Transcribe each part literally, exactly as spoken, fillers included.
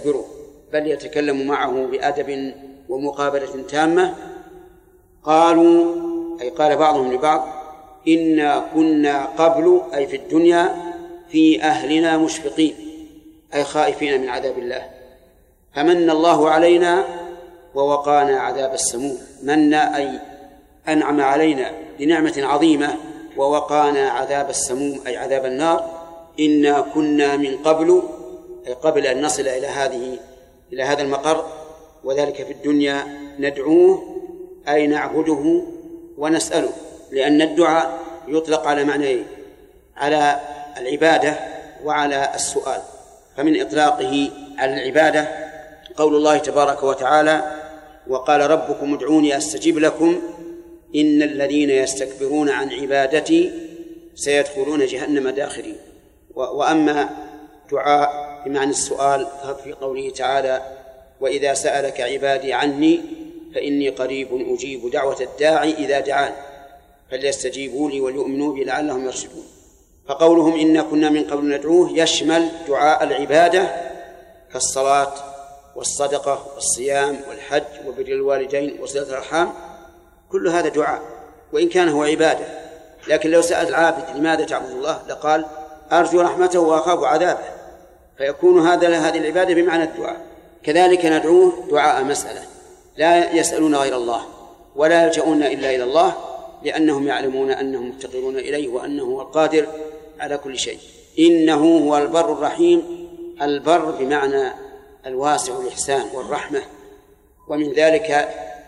يستكبره بل يتكلم معه بأدب ومقابلة تامة. قالوا أي قال بعضهم لبعض إنا كنا قبل أي في الدنيا في أهلنا مشفقين أي خائفين من عذاب الله، فمن الله علينا ووقانا عذاب السموم. من أي أنعم علينا بنعمة عظيمة ووقانا عذاب السموم أي عذاب النار. إنا كنا من قبل أي قبل أن نصل إلى هذه إلى هذا المقر وذلك في الدنيا ندعوه أي نعبده ونسأله، لأن الدعاء يطلق على معنيين، على العبادة وعلى السؤال. فمن إطلاقه على العبادة قول الله تبارك وتعالى وقال ربكم ادعوني أستجب لكم إن الذين يستكبرون عن عبادتي سيدخلون جهنم داخرين. وأما دعاء بمعنى السؤال في قوله تعالى وإذا سألك عبادي عني فإني قريب أجيب دعوة الداعي إذا دعان فليستجيبوا لي وليؤمنوا بي لعلهم يرشدون. فقولهم إنا كنا من قبل ندعوه يشمل دعاء العبادة كالصلاة والصدقة والصيام والحج وبر الوالدين وصلة الأرحام، كل هذا دعاء وإن كان هو عبادة. لكن لو سأل العابد لماذا تعبد الله لقال أرجو رحمته وأخاف عذابه، فيكون هذا هذه العبادة بمعنى الدعاء. كذلك ندعوه دعاء مسألة، لا يسألون غير الله ولا يلجؤون إلا إلى الله، لأنهم يعلمون أنهم مفتقرون إليه وأنه هو القادر على كل شيء. إنه هو البر الرحيم. البر بمعنى الواسع الإحسان والرحمة، ومن ذلك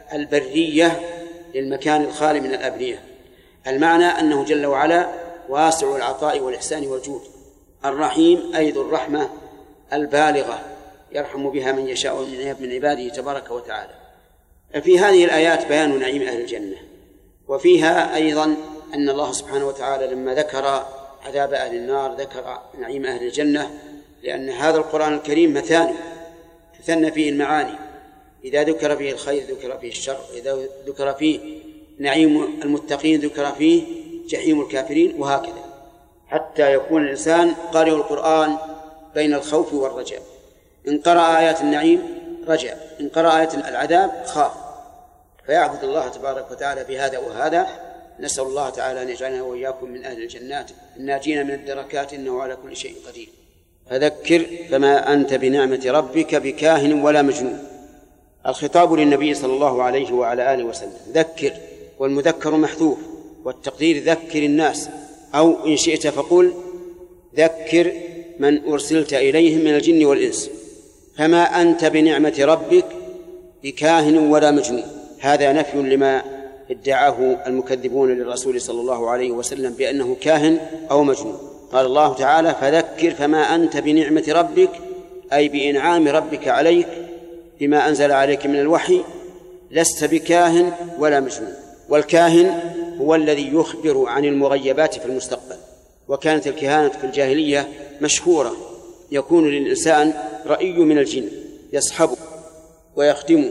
البرية للمكان الخالي من الأبنية. المعنى أنه جل وعلا واسع العطاء والإحسان والجود. الرحيم أي ذو الرحمة البالغة يرحم بها من يشاء من عباده تبارك وتعالى. في هذه الآيات بيان نعيم أهل الجنة، وفيها أيضا أن الله سبحانه وتعالى لما ذكر عذاب أهل النار ذكر نعيم أهل الجنة، لأن هذا القرآن الكريم مثاني تثنى فيه المعاني، إذا ذكر فيه الخير ذكر فيه الشر، إذا ذكر فيه نعيم المتقين ذكر فيه جحيم الكافرين، وهكذا حتى يكون الإنسان قارئ القرآن بين الخوف والرجاء. إن قرأ آيات النعيم رجاء، إن قرأ آيات العذاب خاف، فيعبد الله تبارك وتعالى بهذا وهذا. نسأل الله تعالى أن يجعلنا وإياكم من أهل الجنات الناجين من الدركات إنه على كل شيء قدير. فذكر فما أنت بنعمة ربك بكاهن ولا مجنون. الخطاب للنبي صلى الله عليه وعلى آله وسلم. ذكر والمذكر محذوف، والتقدير ذكر الناس، أو إن شئت فقل ذكر من أرسلت إليهم من الجن والإنس. فما أنت بنعمة ربك بكاهن ولا مجنون، هذا نفي لما ادعاه المكذبون للرسول صلى الله عليه وسلم بأنه كاهن أو مجنون. قال الله تعالى فذكر فما أنت بنعمة ربك أي بإنعام ربك عليك بما أنزل عليك من الوحي، لست بكاهن ولا مجنون. والكاهن هو الذي يخبر عن المغيبات في المستقبل، وكانت الكهانة في الجاهلية مشهورة، يكون للإنسان رأي من الجن يصحبه ويخدمه،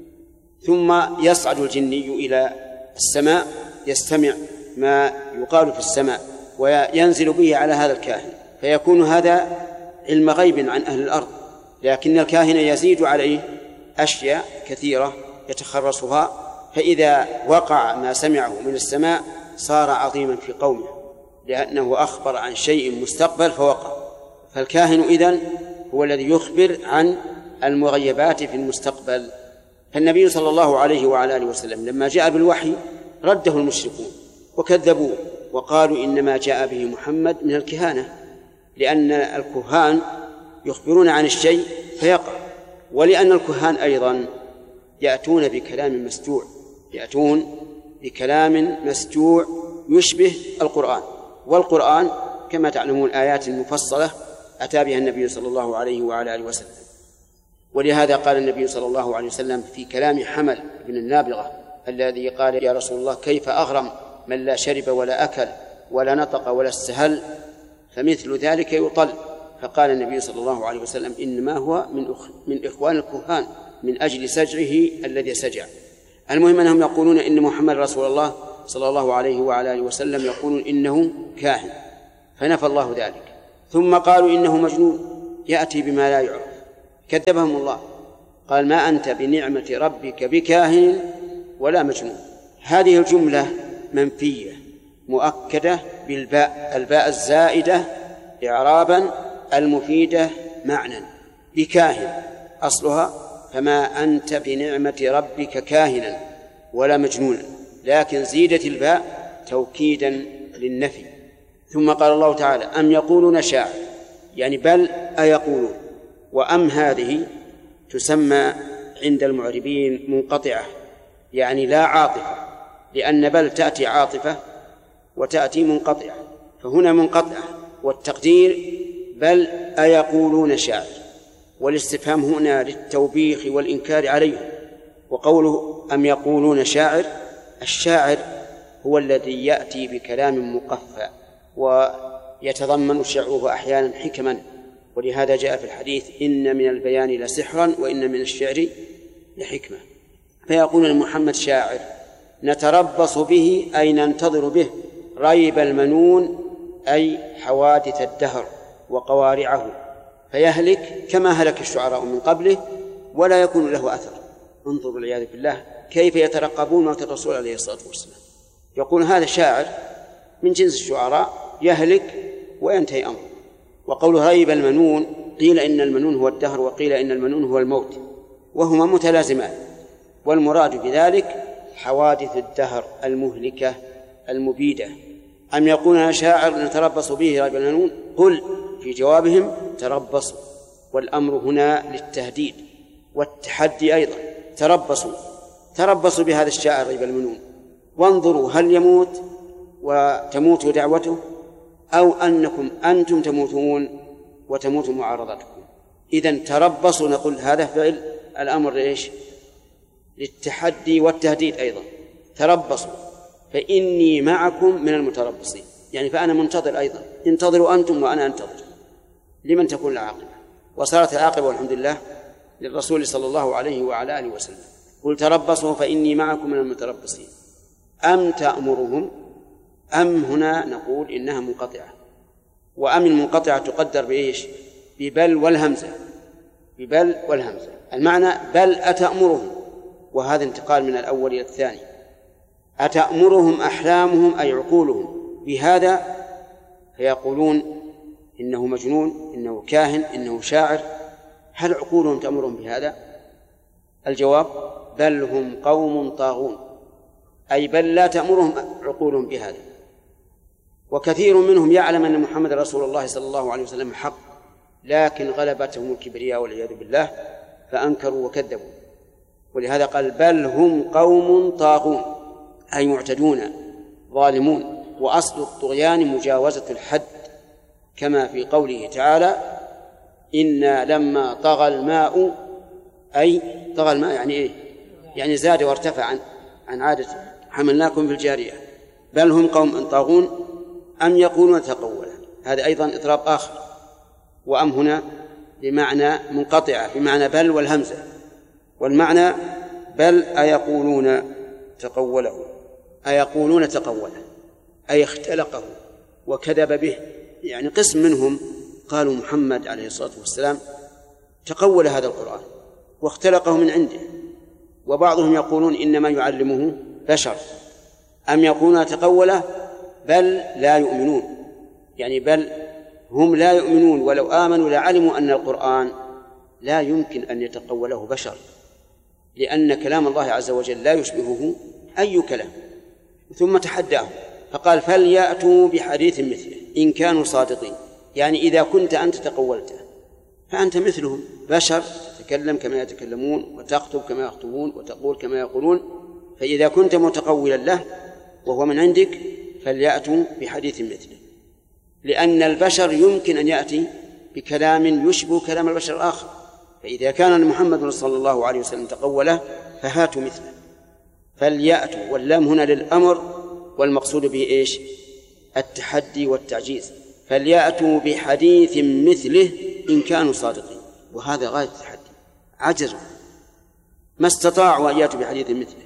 ثم يصعد الجني إلى السماء يستمع ما يقال في السماء وينزل به على هذا الكاهن، فيكون هذا علم غيب عن أهل الأرض. لكن الكاهن يزيد عليه أشياء كثيرة يتخرصها، فإذا وقع ما سمعه من السماء صار عظيما في قومه، لأنه أخبر عن شيء مستقبل فوقع. فالكاهن إذن هو الذي يخبر عن المغيبات في المستقبل. فالنبي صلى الله عليه وعلى آله وسلم لما جاء بالوحي رده المشركون وكذبوه وقالوا إنما جاء به محمد من الكهانة، لأن الكهان يخبرون عن الشيء فيقع، ولأن الكهان أيضا يأتون بكلام مسجوع، يأتون بكلام مسجوع يشبه القرآن. والقرآن كما تعلمون آيات مفصلة أتى بها النبي صلى الله عليه وعلى آله وسلم. ولهذا قال النبي صلى الله عليه وسلم في كلام حمل بن النابغة الذي قال يا رسول الله كيف أغرم من لا شرب ولا أكل ولا نطق ولا استهل، فمثل ذلك يطل. فقال النبي صلى الله عليه وسلم إنما هو من, أخ من إخوان الكهان من أجل سجعه الذي سجع. المهم أنهم يقولون إن محمد رسول الله صلى الله عليه وعلى آله وسلم يقولون إنه كاهن، فنفى الله ذلك. ثم قالوا إنه مجنون يأتي بما لا يعرف، كذبهم الله، قال ما أنت بنعمة ربك بكاهن ولا مجنون. هذه الجملة منفية مؤكدة بالباء، الباء الزائدة إعرابا المفيدة معنى. بكاهن أصلها فما أنت بنعمة ربك كاهنا ولا مجنونا، لكن زيدت الباء توكيدا للنفي. ثم قال الله تعالى أم يقولون شاعر، يعني بل أيقولون. وأم هذه تسمى عند المعربين منقطعة، يعني لا عاطفة، لأن بل تأتي عاطفة وتأتي منقطعة، فهنا منقطعة والتقدير بل أيقولون شاعر، والاستفهام هنا للتوبيخ والإنكار عليهم. وقوله أم يقولون شاعر، الشاعر هو الذي يأتي بكلام مقفى ويتضمن شعره أحيانا حكما، ولهذا جاء في الحديث إن من البيان لسحرا وإن من الشعر لحكمة. فيقول محمد شاعر نتربص به أي ننتظر به ريب المنون، أي حوادث الدهر وقوارعه، فيهلك كما هلك الشعراء من قبله ولا يكون له أثر. انظروا والعياذ بالله كيف يترقبون موت الرسول عليه الصلاة والسلام. يقول هذا شاعر من جنس الشعراء يهلك وينتهي أمره. وقوله ريب المنون، قيل إن المنون هو الدهر وقيل إن المنون هو الموت، وهما متلازمان، والمراد بذلك حوادث الدهر المهلكة المبيدة. أم يقولون شاعر نتربص به ريب المنون، قل في جوابهم تربصوا، والأمر هنا للتهديد والتحدي أيضا. تربصوا تربصوا بهذا الشاعر ريب المنون، وانظروا هل يموت وتموت دعوته أو أنكم أنتم تموتون وتموت معارضتكم. إذن تربصوا نقول هذا فعل الأمر ليش؟ للتحدي والتهديد أيضا. تربصوا فإني معكم من المتربصين، يعني فأنا منتظر أيضا، انتظروا أنتم وأنا أنتظر. لمن تكون العاقبة؟ وصارت العاقبة والحمد لله للرسول صلى الله عليه وعلى آله وسلم. قل تربصوا فإني معكم من المتربصين. أم تأمرهم، أم هنا نقول إنها منقطعة، وأم المنقطعة تقدر بإيش؟ ببل والهمزة، ببل والهمزة. المعنى بل أتأمرهم، وهذا انتقال من الأول إلى الثاني. أتأمرهم أحلامهم أي عقولهم بهذا، فيقولون إنه مجنون، إنه كاهن، إنه شاعر. هل عقولهم تأمرهم بهذا؟ الجواب بل هم قوم طاغون، أي بل لا تأمرهم عقولهم بهذا. وكثير منهم يعلم أن محمد رسول الله صلى الله عليه وسلم حق، لكن غلبتهم الكبرياء والعياذ بالله فأنكروا وكذبوا. ولهذا قال بل هم قوم طاغون، أي معتدون ظالمون. وأصل الطغيان مجاوزة الحد، كما في قوله تعالى إنا لما طغى الماء، أي طغى الماء يعني إيه؟ يعني زاد وارتفع عن عن عادته، حملناكم في الجارية. بل هم قوم طاغون. أم يقولون تقولا، هذا أيضا إضراب آخر. وأم هنا بمعنى منقطعة، بمعنى بل والهمزة، والمعنى بل أيقولون تقوله، أيقولون تقوله أي اختلقه وكذب به. يعني قسم منهم قالوا محمد عليه الصلاة والسلام تقول هذا القرآن واختلقه من عنده، وبعضهم يقولون إنما يعلمه بشر. أم يقولون تقوله بل لا يؤمنون، يعني بل هم لا يؤمنون، ولو آمنوا لعلموا أن القرآن لا يمكن أن يتقوله بشر، لأن كلام الله عز وجل لا يشبهه أي كلام. ثم تحداهم فقال فليأتوا بحديث مثله إن كانوا صادقين، يعني إذا كنت أنت تقولته فأنت مثلهم بشر، تتكلم كما يتكلمون وتخطب كما يخطبون وتقول كما يقولون، فإذا كنت متقولا له وهو من عندك فليأتوا بحديث مثله، لأن البشر يمكن أن يأتي بكلام يشبه كلام البشر الآخر. فإذا كان محمد صلى الله عليه وسلم تقوله فهاتوا مثله. فليأتوا، واللام هنا للأمر، والمقصود به إيش؟ التحدي والتعجيز. فليأتوا بحديث مثله إن كانوا صادقين، وهذا غاية التحدي، عجزوا ما استطاعوا أن يأتوا بحديث مثله،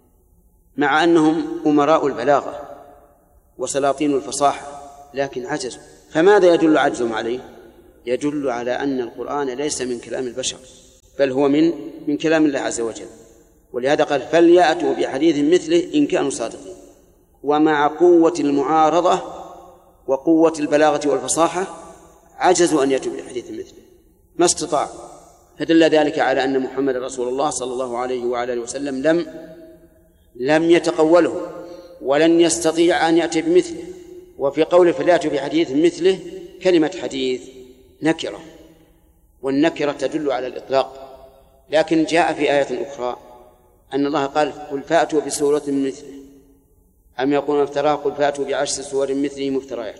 مع أنهم أمراء البلاغة وسلاطين الفصاحة، لكن عجزوا. فماذا يدل عجزهم عليه؟ يدل على أن القرآن ليس من كلام البشر، بل هو من من كلام الله عز وجل. ولهذا قال فليأتوا بحديث مثله إن كانوا صادقين. ومع قوة المعارضة وقوة البلاغة والفصاحة عجزوا أن يأتوا بحديث مثله، ما استطاع. فدل ذلك على أن محمد رسول الله صلى الله عليه وعلى آله وسلم لم لم يتقوله ولن يستطيع أن يأتي بمثله. وفي قوله فليأتوا بحديث مثله كلمة حديث نكرة، والنكرة تدل على الإطلاق. لكن جاء في آية أخرى أن الله قال قل فأتوا بسورة مثله أم يقولون افتراه قل فأتوا بعشر سور مثله مفتريات.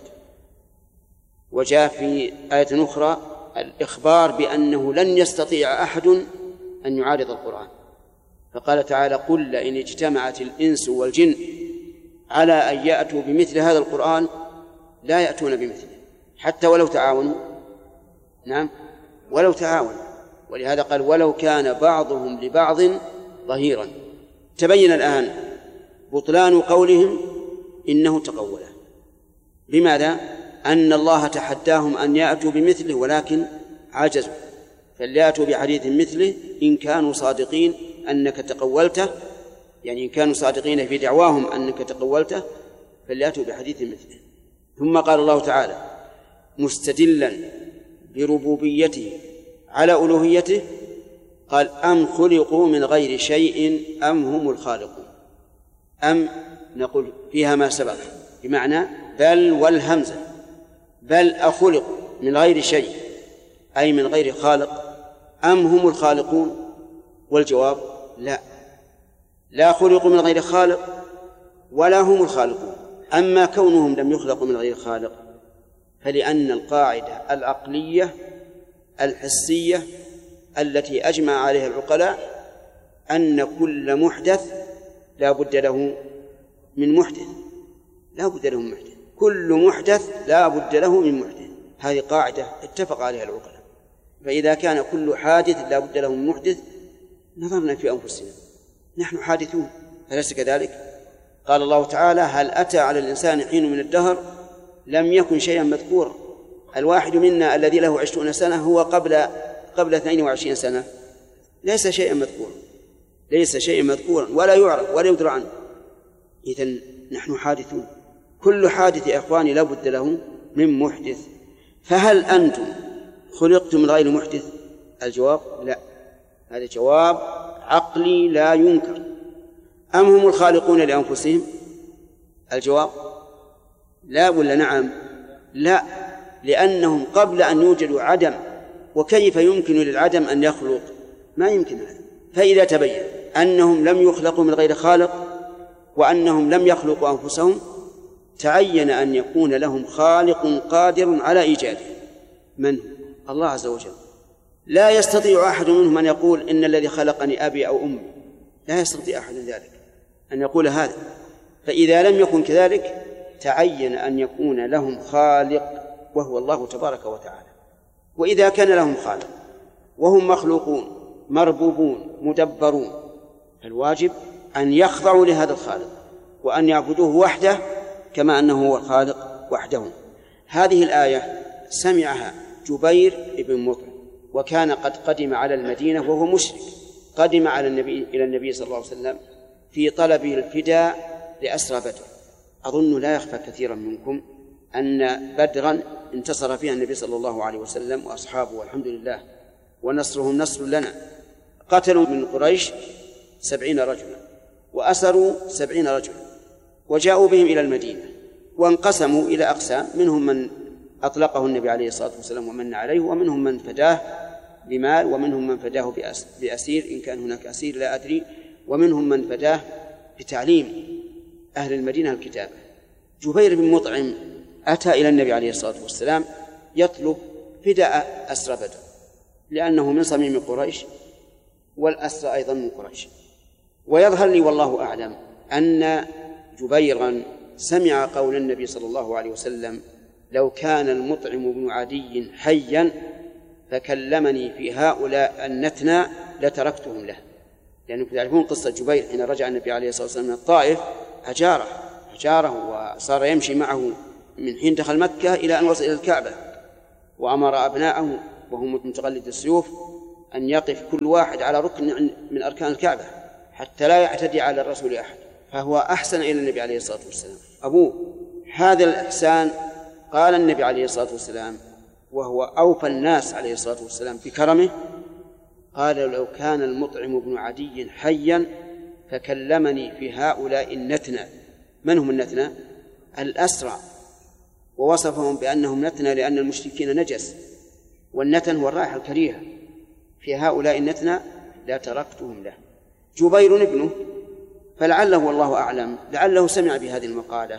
وجاء في آية أخرى الإخبار بأنه لن يستطيع أحد أن يعارض القرآن، فقال تعالى قل لئن اجتمعت الإنس والجن على أن يأتوا بمثل هذا القرآن لا يأتون بمثله حتى ولو تعاونوا. نعم ولو تعاونوا. ولهذا قال ولو كان بعضهم لبعض ظهيرا. تبين الآن بطلان قولهم إنه تقوله. لماذا؟ أن الله تحداهم أن يأتوا بمثله ولكن عجزوا. فليأتوا بحديث مثله إن كانوا صادقين أنك تقولته، يعني إن كانوا صادقين في دعواهم أنك تقولته فليأتوا بحديث مثله. ثم قال الله تعالى مستدلا بربوبيته على ألوهيته قال أم خلقوا من غير شيء أم هم الخالقون. أم نقول فيها ما سبق بمعنى بل والهمزة، بل أخلقوا من غير شيء أي من غير خالق أم هم الخالقون. والجواب لا، لا خلقوا من غير خالق ولا هم الخالقون. أما كونهم لم يخلقوا من غير خالق فلأن القاعدة العقلية الحسية التي أجمع عليها العقلاء أن كل محدث لا بد له من محدث، لا بد له من محدث، كل محدث لا بد له من محدث. هذه قاعدة اتفق عليها العقلاء. فإذا كان كل حادث لا بد له من محدث نظرنا في أنفسنا، نحن حادثون أليس كذلك؟ قال الله تعالى هل أتى على الإنسان حين من الدهر لم يكن شيئا مذكورا. الواحد منا الذي له عشرون سنة هو قبل قبل اثنين وعشرين سنة ليس شيئا مذكورا، ليس شيئا مذكورا ولا يعرف ولا يدرى عنه. إذن نحن حادثون، كل حادث يا إخواني لا بد له من محدث. فهل أنتم خلقتم من غير محدث؟ الجواب لا، هذا جواب عقلي لا ينكر. أم هم الخالقون لأنفسهم؟ الجواب لا ولا نعم؟ لا، لأنهم قبل أن يوجدوا عدم، وكيف يمكن للعدم أن يخلق؟ ما يمكن هذا. فإذا تبين أنهم لم يخلقوا من غير خالق وأنهم لم يخلقوا أنفسهم تعين أن يكون لهم خالق قادر على إيجاده. من هو؟ الله عز وجل. لا يستطيع أحد منهم أن يقول إن الذي خلقني أبي أو أمي، لا يستطيع أحد ذلك أن يقول هذا. فإذا لم يكن كذلك تعين أن يكون لهم خالق وهو الله تبارك وتعالى. وإذا كان لهم خالق وهم مخلوقون مربوبون مدبرون فالواجب أن يخضعوا لهذا الخالق وأن يعبدوه وحده كما أنه هو الخالق وحده. هذه الآية سمعها جبير بن مطعم وكان قد قدم على المدينة وهو مشرك، قدم على النبي إلى النبي صلى الله عليه وسلم في طلب الفداء لأسرى بدر. أظن لا يخفى كثيرا منكم أن بدرا انتصر فيها النبي صلى الله عليه وسلم وأصحابه والحمد لله، ونصرهم نصر لنا. قتلوا من قريش سبعين رجلا وأسروا سبعين رجلا وجاءوا بهم إلى المدينة وانقسموا إلى أقسام، منهم من أطلقه النبي عليه الصلاة والسلام ومن عليه، ومنهم من فداه بمال، ومنهم من فداه بأسير إن كان هناك أسير لا أدري، ومنهم من فداه بتعليم أهل المدينة الكتابة. جبير بن مطعم أتى إلى النبي عليه الصلاة والسلام يطلب فداء أسرى بدر لأنه من صميم قريش والأسرى أيضا من قريش. ويظهر لي والله أعلم أن جبيرا سمع قول النبي صلى الله عليه وسلم لو كان المطعم بن عدي حيا فكلمني في هؤلاء النتنى لتركتهم له. لأنكم تعرفون قصة جبير حين رجع النبي عليه الصلاة والسلام من الطائف أجاره أجاره وصار يمشي معه من حين دخل مكة إلى أن وصل إلى الكعبة، وأمر أبناءه وهم متقلد السيوف أن يقف كل واحد على ركن من أركان الكعبة حتى لا يعتدي على الرسول أحد، فهو أحسن إلى النبي عليه الصلاة والسلام أبوه. هذا الإحسان قال النبي عليه الصلاة والسلام وهو أوفى الناس عليه الصلاة والسلام بكرمه، قال لو كان المطعم بن عدي حيا فكلمني في هؤلاء النتنى. من هم النتنى؟ الأسرع، ووصفهم بأنهم نتنى لأن المشركين نجس، والنتن هو الرائحة الكريهة، في هؤلاء النتنى لا تركتهم له. جبير ابنه، فلعله والله أعلم لعله سمع بهذه المقالة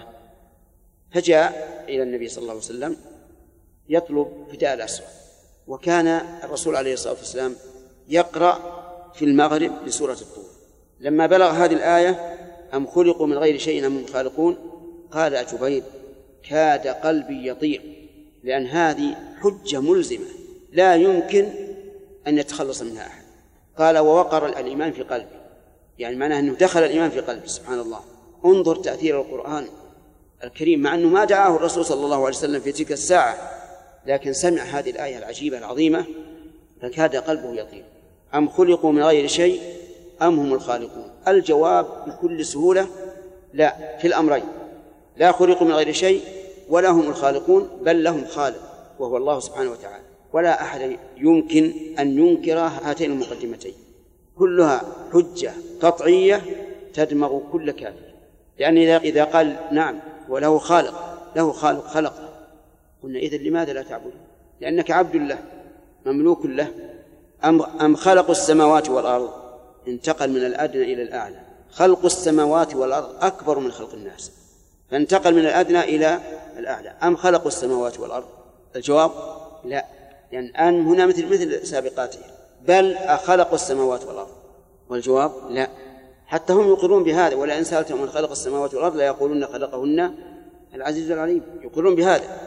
فجاء إلى النبي صلى الله عليه وسلم يطلب فداء الأسرى، وكان الرسول عليه الصلاة والسلام يقرأ في المغرب بسورة الطور. لما بلغ هذه الآية أم خلقوا من غير شيء أم هم خالقون، قال جبير كاد قلبي يطير، لأن هذه حجة ملزمة لا يمكن أن يتخلص منها أحد. قال ووقر الإيمان في قلبي، يعني معناه أنه دخل الإيمان في قلبي. سبحان الله، انظر تأثير القرآن الكريم، مع أنه ما دعاه الرسول صلى الله عليه وسلم في تلك الساعة، لكن سمع هذه الآية العجيبة العظيمة فكاد قلبه يطير. أم خلقوا من غير شيء أم هم الخالقون؟ الجواب بكل سهولة لا، في الأمرين، لا خلقوا من غير شيء ولا هم الخالقون، بل لهم خالق وهو الله سبحانه وتعالى، ولا أحد يمكن أن ينكر هاتين المقدمتين، كلها حجة قطعية تدمغ كل كافر. لأن إذا قال نعم وله خالق، له خالق خلق، قلنا إذن لماذا لا تعبده؟ لأنك عبد له مملوك له. أم, أم خلق السماوات والأرض، انتقل من الأدنى إلى الأعلى. خلق السماوات والأرض أكبر من خلق الناس، فانتقل من الأدنى إلى الأعلى. أم خلق السماوات والأرض؟ الجواب لا، لأن يعني أن هنا مثل مثل سابقاته، بل أخلق السماوات والأرض، والجواب لا. حتى هم يقرون بهذا، ولئن سألتهم من خلق السماوات والأرض لا يقولون خلقهن العزيز العليم، يقرون بهذا،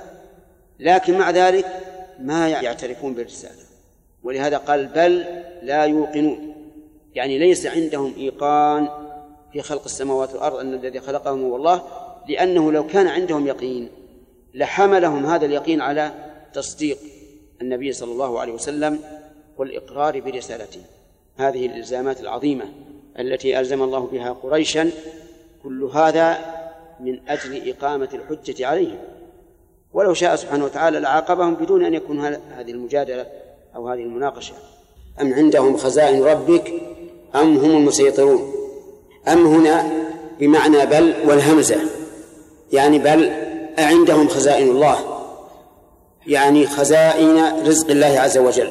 لكن مع ذلك ما يعترفون بالرسالة. ولهذا قال بل لا يوقنون، يعني ليس عندهم إيقان في خلق السماوات والأرض أن الذي خلقهم هو الله، لأنه لو كان عندهم يقين لحملهم هذا اليقين على تصديق النبي صلى الله عليه وسلم والإقرار برسالته. هذه الإلزامات العظيمة التي ألزم الله بها قريشا، كل هذا من أجل إقامة الحجة عليهم، ولو شاء سبحانه وتعالى لعاقبهم بدون أن يكون هذه المجادلة أو هذه المناقشة. أم عندهم خزائن ربك أم هم المسيطرون؟ أم هنا بمعنى بل والهمزة، يعني بل عندهم خزائن الله، يعني خزائن رزق الله عز وجل،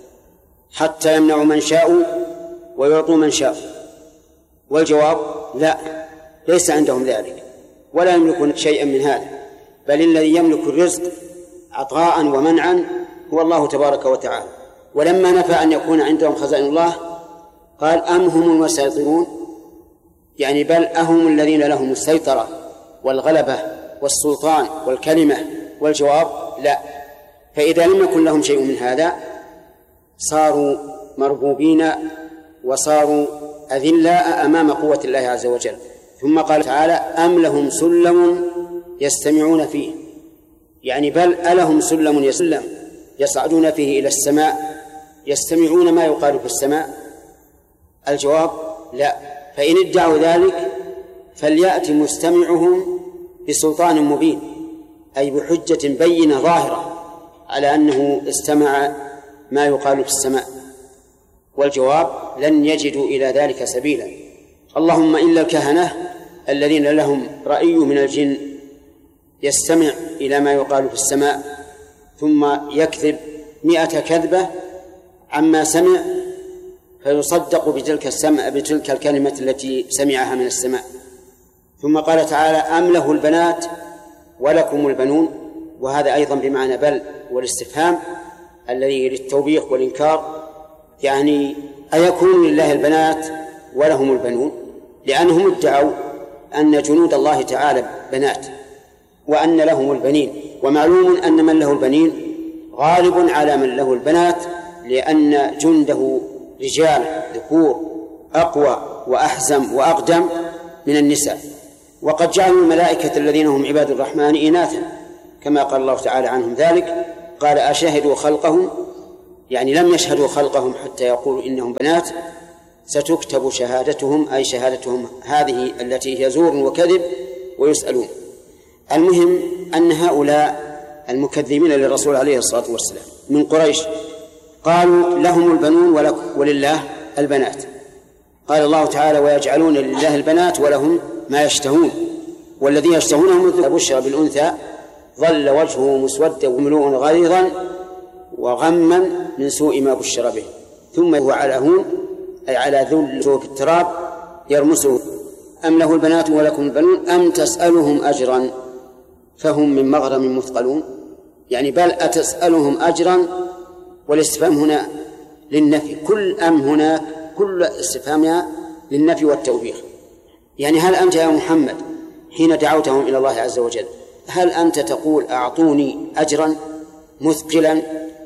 حتى يمنعوا من شاءوا ويعطوا من شاء. والجواب لا، ليس عندهم ذلك ولا يملكون شيئا من هذا، بل الذي يملك الرزق عطاء ومنعا هو الله تبارك وتعالى. ولما نفى أن يكون عندهم خزائن الله قال أم هم المسيطرون، يعني بل أهم الذين لهم السيطرة والغلبة والسلطان والكلمة. والجواب لا، فإذا لم يكن لهم شيء من هذا صاروا مربوبين وصاروا أذلاء أمام قوة الله عز وجل. ثم قال تعالى أم لهم سلم يستمعون فيه، يعني بل ألهم سلم يسلم يصعدون فيه إلى السماء يستمعون ما يقال في السماء؟ الجواب لا. فإن ادعوا ذلك فليأتي مستمعهم بسلطان مبين، أي بحجة بينة ظاهرة على أنه استمع ما يقال في السماء. والجواب لن يجدوا إلى ذلك سبيلا، اللهم إلا الكهنة الذين لهم رأي من الجن يستمع إلى ما يقال في السماء ثم يكذب مئة كذبة عما سمع فيصدق بتلك السمع بتلك الكلمة التي سمعها من السماء. ثم قال تعالى أم له البنات ولكم البنون، وهذا أيضا بمعنى بل والاستفهام الذي للتوبيخ والإنكار، يعني أيكون لله البنات ولهم البنون؟ لأنهم ادعوا أن جنود الله تعالى بنات وأن لهم البنين، ومعلوم أن من له البنين غالب على من له البنات، لأن جنده رجال ذكور أقوى وأحزم وأقدم من النساء. وقد جعلوا الملائكة الذين هم عباد الرحمن إناثا كما قال الله تعالى عنهم ذلك، قال أشهدوا خلقهم يعني لم يشهدوا خلقهم حتى يقولوا إنهم بنات، ستكتب شهادتهم، أي شهادتهم هذه التي هي زور وكذب، ويسألون. المهم أن هؤلاء المكذبين للرسول عليه الصلاة والسلام من قريش قالوا لهم البنون ولله البنات. قال الله تعالى ويجعلون لله البنات ولهم ما يشتهون، والذي يشتهونه مثل بشر بالأنثى ظل وجهه مسودا وملوء غيظا وغما من سوء ما بشر به، ثم هو على هون أي على ذل سوء التراب يرمسه. أم له البنات ولكم البنون أم تسألهم أجرا فهم من مغرم مثقلون، يعني بل أتسألهم أجرا، والاستفهام هنا للنفي، كل أم هناك كل استفهامها للنفي والتوبيخ. يعني هل أنت يا محمد حين دعوتهم إلى الله عز وجل هل أنت تقول أعطوني أجرا مثقلا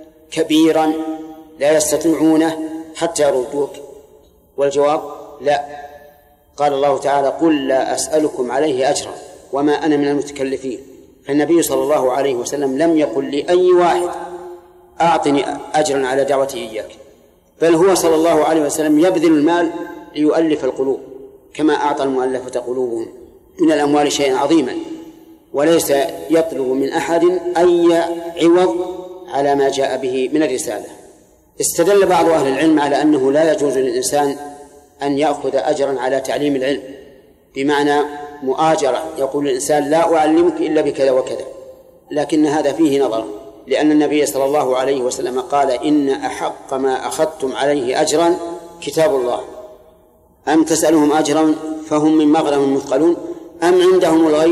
كبيرا لا يستطيعونه حتى يردوك؟ والجواب لا. قال الله تعالى قل لا أسألكم عليه أجرا وما أنا من المتكلفين. فالنبي صلى الله عليه وسلم لم يقل لأي واحد أعطني أجرا على دعوتي إياك، بل هو صلى الله عليه وسلم يبذل المال ليؤلف القلوب كما أعطى المؤلفة قلوبهم من الأموال شيئا عظيما، وليس يطلب من أحد أي عوض على ما جاء به من الرسالة. استدل بعض أهل العلم على أنه لا يجوز للإنسان أن يأخذ أجرا على تعليم العلم، بمعنى مؤاجرة، يقول الإنسان لا أعلمك إلا بكذا وكذا، لكن هذا فيه نظر، لأن النبي صلى الله عليه وسلم قال إن أحق ما أخذتم عليه أجرا كتاب الله. أم تسألهم أجرا فهم من مغرم مثقلون أم عندهم الغيب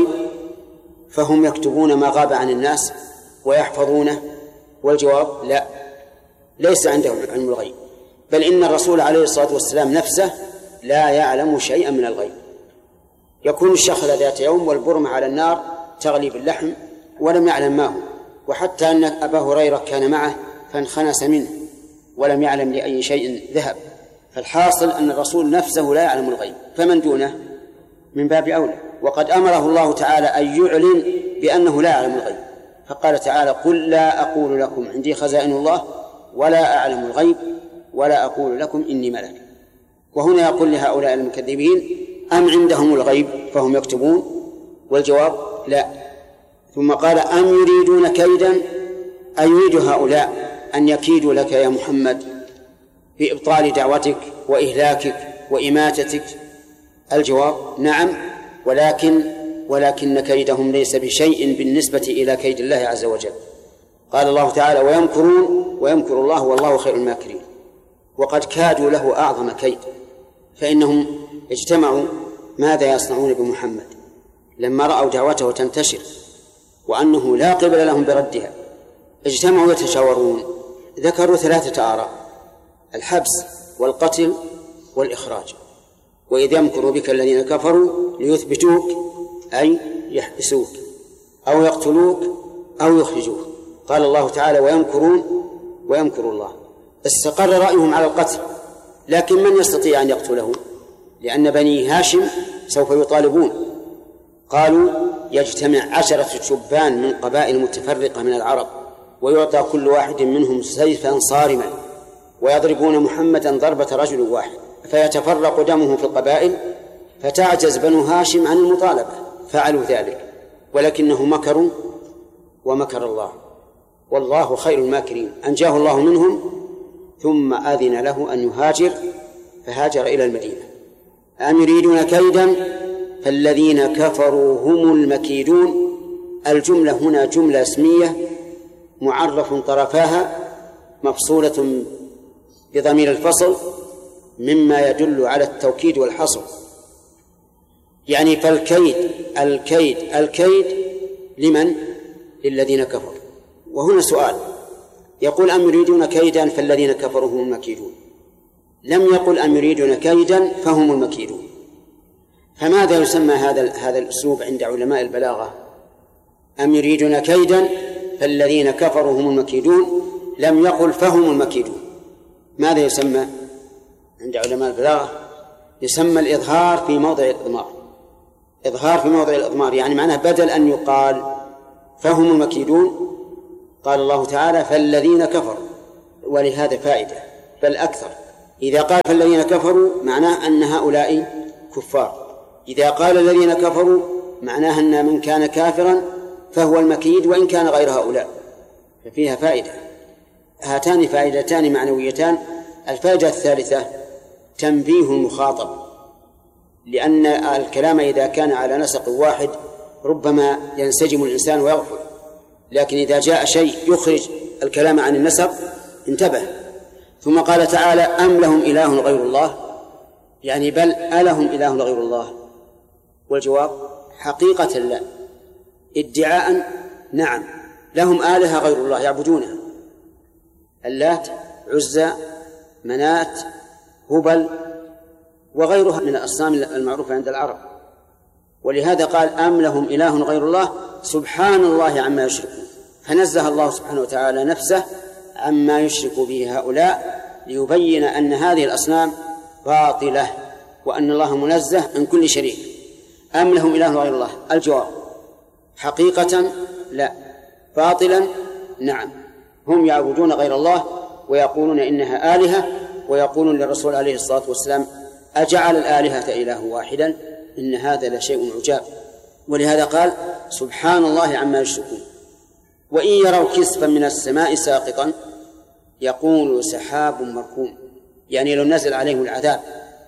فهم يكتبون ما غاب عن الناس ويحفظونه؟ والجواب لا، ليس عندهم علم الغيب، بل إن الرسول عليه الصلاة والسلام نفسه لا يعلم شيئا من الغيب. يكون الشخص ذات يوم والبرمة على النار تغلي باللحم ولم يعلم ما هو، وحتى أن أبا هريرة كان معه فانخنس منه ولم يعلم لأي شيء ذهب. فالحاصل أن الرسول نفسه لا يعلم الغيب، فمن دونه من باب أولى. وقد أمره الله تعالى أن يعلن بأنه لا يعلم الغيب، فقال تعالى قل لا أقول لكم عندي خزائن الله ولا أعلم الغيب ولا أقول لكم إني ملك. وهنا يقول لهؤلاء المكذبين أم عندهم الغيب فهم يكتبون؟ والجواب لا. ثم قال أم يريدون كيدا، أي يريد هؤلاء أن يكيدوا لك يا محمد بإبطال دعوتك وإهلاكك وإماتتك؟ الجواب نعم، ولكن ولكن كيدهم ليس بشيء بالنسبة إلى كيد الله عز وجل. قال الله تعالى ويمكرون ويمكر الله والله خير الماكرين. وقد كادوا له أعظم كيد، فإنهم اجتمعوا ماذا يصنعون بمحمد لما رأوا دعوته تنتشر وأنه لا قبل لهم بردها. اجتمعوا يتشاورون، ذكروا ثلاثة آراء: الحبس والقتل والإخراج. وإذ يمكر بك الذين كفروا ليثبتوك أي يحبسوك أو يقتلوك أو يخرجوك. قال الله تعالى ويمكرون ويمكر الله. استقر رأيهم على القتل، لكن من يستطيع أن يقتله؟ لأن بني هاشم سوف يطالبون. قالوا يجتمع عشرة شبان من قبائل متفرقة من العرب ويعطى كل واحد منهم سيفا صارما ويضربون محمدا ضربة رجل واحد فيتفرق دمه في القبائل فتعجز بنو هاشم عن المطالبة. فعلوا ذلك، ولكنهم مكروا ومكر الله والله خير الماكرين. أنجاه الله منهم ثم أذن له أن يهاجر فهاجر إلى المدينة. أم يريدون كيدا فالذين كفروا هم المكيدون. الجملة هنا جملة اسمية معرف طرفاها مفصولة بضمير الفصل مما يدل على التوكيد والحصر. يعني فالكيد الكيد الكيد لمن؟ للذين كفروا. وهنا سؤال، يقول أم يريدون كيدا فالذين كفروا هم المكيدون، لم يقل أم يريدون كيدا فهم المكيدون. فماذا يسمى هذا هذا الأسلوب عند علماء البلاغة؟ أم يريدون كيدا فالذين كفروا هم المكيدون، لم يقل فهم المكيدون. ماذا يسمى عند علماء البلاغة؟ يسمى الإظهار في موضع الإضمار. إظهار في موضع الإضمار يعني معناه بدل أن يقال فهم المكيدون قال الله تعالى فالذين كفروا، ولهذا فائدة بل أكثر. إذا قال فالذين كفروا معناه أن هؤلاء كفار، إذا قال الذين كفروا معناه أن من كان كافرا فهو المكيد وإن كان غير هؤلاء، ففيها فائدة. هاتان فائدتان معنويتان. الفائدة الثالثة تنبيه المخاطب، لأن الكلام إذا كان على نسق واحد ربما ينسجم الإنسان ويغفل، لكن إذا جاء شيء يخرج الكلام عن النسق انتبه. ثم قال تعالى أم لهم إله غير الله، يعني بل ألهم إله غير الله؟ والجواب حقيقة لا، ادعاء نعم لهم آلهة غير الله يعبدونها، اللات عزى منات هبل وغيرها من الأصنام المعروفة عند العرب. ولهذا قال أم لهم إله غير الله سبحان الله عما يشركون، فنزه الله سبحانه وتعالى نفسه عما يشرك به هؤلاء ليبين أن هذه الأصنام باطلة وأن الله منزه عن كل شريك. أم لهم إله غير الله؟ الجواب حقيقة لا، باطلا نعم، هم يعبدون غير الله ويقولون إنها آلهة، ويقولون للرسول عليه الصلاة والسلام أجعل الآلهة إله واحدا إن هذا لشيء عجاب. ولهذا قال سبحان الله عما يشركون. وإن يروا كسفا من السماء ساقطا يقول سحاب مركوم، يعني لو نزل عليهم العذاب،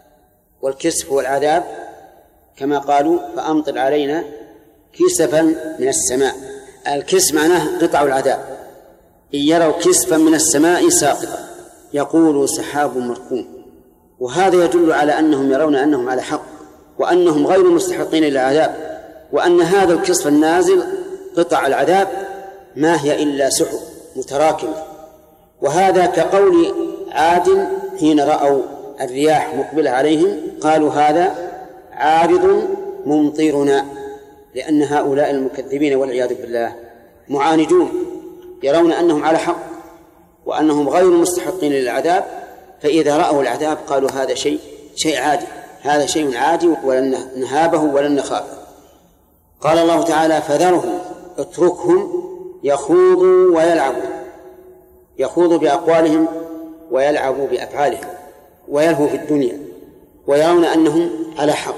والكسف هو العذاب كما قالوا فأمطر علينا كسفا من السماء. الكسف معناه قطع العذاب. إن يروا كسفا من السماء ساقطا يقول سحاب مركوم، وهذا يدل على أنهم يرون أنهم على حق وأنهم غير مستحقين للعذاب، وأن هذا الكسف النازل قطع العذاب ما هي إلا سحب متراكمة. وهذا كقول عاد حين رأوا الرياح مقبلة عليهم قالوا هذا عارض ممطرنا، لأن هؤلاء المكذبين والعياذ بالله معاندون يرون أنهم على حق وأنهم غير مستحقين للعذاب، فإذا رأوا العذاب قالوا هذا شيء شيء عادي، هذا شيء عادي ولن نهابه ولن نخافه. قال الله تعالى فذرهم اتركهم يخوضوا ويلعبوا، يخوضوا بأقوالهم ويلعبوا بأفعالهم ويلهوا في الدنيا ويرون أنهم على حق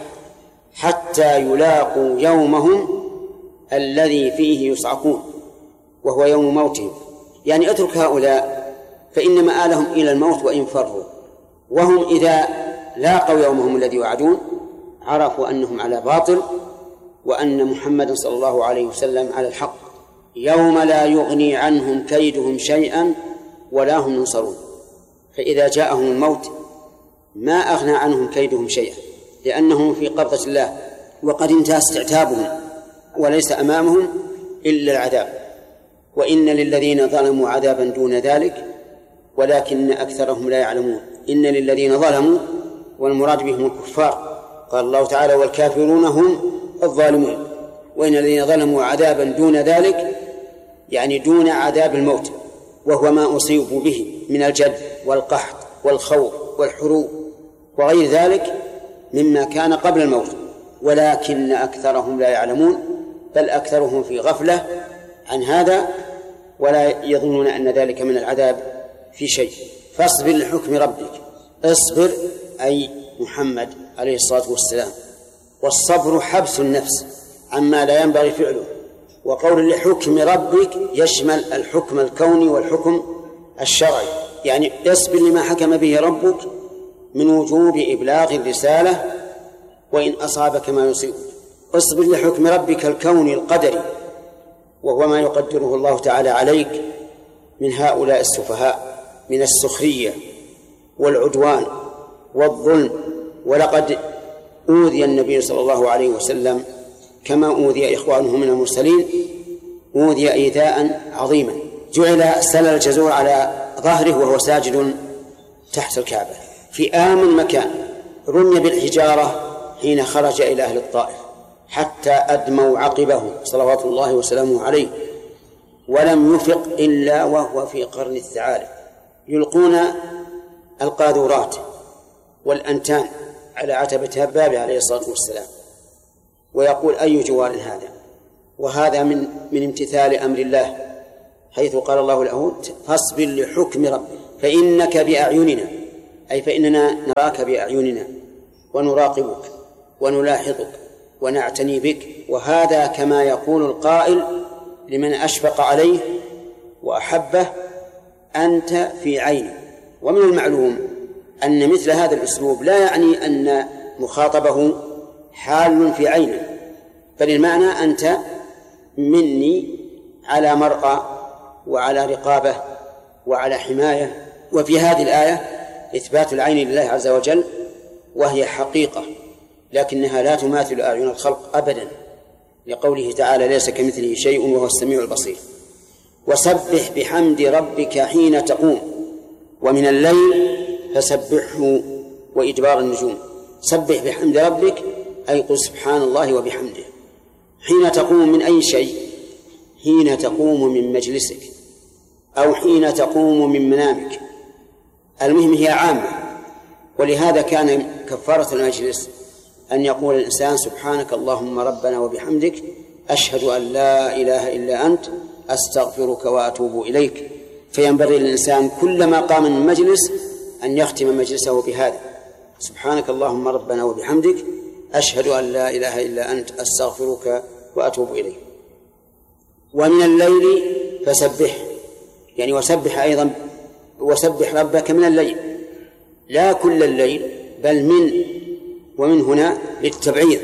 حتى يلاقوا يومهم الذي فيه يصعقون وهو يوم موتهم. يعني اترك هؤلاء فإن مآلهم إلى الموت وإن فروا، وهم إذا لاقوا يومهم الذي يوعدون عرفوا أنهم على باطل وأن محمد صلى الله عليه وسلم على الحق. يوم لا يغني عنهم كيدهم شيئا ولا هم ينصرون. فإذا جاءهم الموت ما أغنى عنهم كيدهم شيئا لأنهم في قبضة الله وقد انتهى استعتابهم وليس أمامهم إلا العذاب. وإن للذين ظلموا عذابا دون ذلك ولكن أكثرهم لا يعلمون. إن للذين ظلموا والمراد بهم الكفار، قال الله تعالى والكافرون هم الظالمون. وإن الذين ظلموا عذابا دون ذلك يعني دون عذاب الموت، وهو ما أصيبوا به من الجد والقحط والخوف والحروب وغير ذلك مما كان قبل الموت، ولكن أكثرهم لا يعلمون، بل أكثرهم في غفلة عن هذا ولا يظنون أن ذلك من العذاب في شيء. فاصبر لحكم ربك، اصبر أي محمد عليه الصلاة والسلام، والصبر حبس النفس عما لا ينبغي فعله. وقول لحكم ربك يشمل الحكم الكوني والحكم الشرعي، يعني اصبر لما حكم به ربك من وجوب إبلاغ الرسالة وإن أصابك ما يصيبك. اصبر لحكم ربك الكوني القدري، وهو ما يقدره الله تعالى عليك من هؤلاء السفهاء من السخرية والعدوان والظلم. ولقد أوذي النبي صلى الله عليه وسلم كما أوذي إخوانه من المرسلين، أوذي إيذاء عظيما، جعل سل الجزور على ظهره وهو ساجد تحت الكعبة في آمن مكان، رمي بالحجارة حين خرج إلى أهل الطائف حتى أدموا عقبه صلوات الله وسلامه عليه، ولم يفق إلا وهو في قرن الثعالب. يلقون القاذورات والأنتان على عتبة هبابه عليه الصلاة والسلام، ويقول أي جوار هذا؟ وهذا من من امتثال أمر الله، حيث قال الله له فاصبر لحكم ربك، فإنك بأعيننا، أي فإننا نراك بأعيننا ونراقبك ونلاحظك ونعتني بك. وهذا كما يقول القائل لمن أشفق عليه وأحبه: أنت في عيني. ومن المعلوم أن مثل هذا الأسلوب لا يعني أن مخاطبه حال في عينه، بل المعنى أنت مني على مرأى وعلى رقابة وعلى حماية. وفي هذه الآية إثبات العين لله عز وجل، وهي حقيقة لكنها لا تماثل أعين الخلق أبدا، لقوله تعالى: ليس كمثله شيء وهو السميع البصير. وسبح بحمد ربك حين تقوم ومن الليل فسبحه وإدبار النجوم. سبح بحمد ربك أي قل سبحان الله وبحمده. حين تقوم من أي شيء؟ حين تقوم من مجلسك أو حين تقوم من منامك، المهم هي عامة. ولهذا كان كفارة المجلس أن يقول الإنسان: سبحانك اللهم ربنا وبحمدك أشهد أن لا إله إلا أنت أستغفرك وأتوب إليك. فينبغي للإنسان كلما قام من مجلس أن يختم مجلسه بهذا: سبحانك اللهم ربنا وبحمدك أشهد أن لا إله إلا أنت أستغفرك وأتوب إليك. ومن الليل فسبح، يعني وسبح أيضا، وسبح ربك من الليل، لا كل الليل بل من، ومن هنا للتبعيض.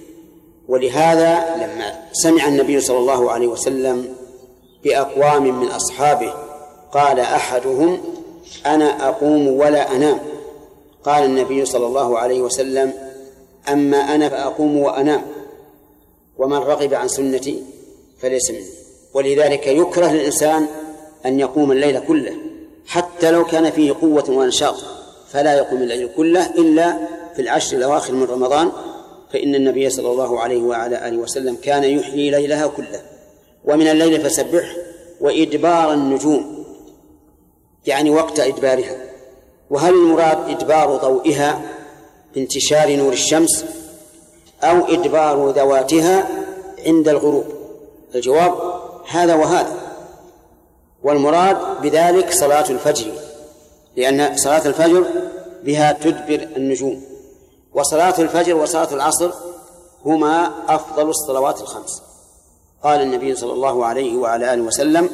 ولهذا لما سمع النبي صلى الله عليه وسلم بأقوام من أصحابه قال أحدهم: أنا أقوم ولا أنام. قال النبي صلى الله عليه وسلم: أما أنا فأقوم وأنام، ومن رغب عن سنتي فليس مني. ولذلك يكره للإنسان أن يقوم الليل كله حتى لو كان فيه قوة ونشاط، فلا يقوم الليل كله إلا في العشر الأواخر من رمضان، فإن النبي صلى الله عليه وعلى آله وسلم كان يحيي ليلها كله. ومن الليل فسبح وإدبار النجوم، يعني وقت إدبارها. وهل المراد إدبار ضوئها بانتشار نور الشمس أو إدبار ذواتها عند الغروب؟ الجواب هذا وهذا. والمراد بذلك صلاة الفجر، لأن صلاة الفجر بها تدبر النجوم، وصلاة الفجر وصلاة العصر هما أفضل الصلوات الخمس. قال النبي صلى الله عليه وعلى آله وسلم: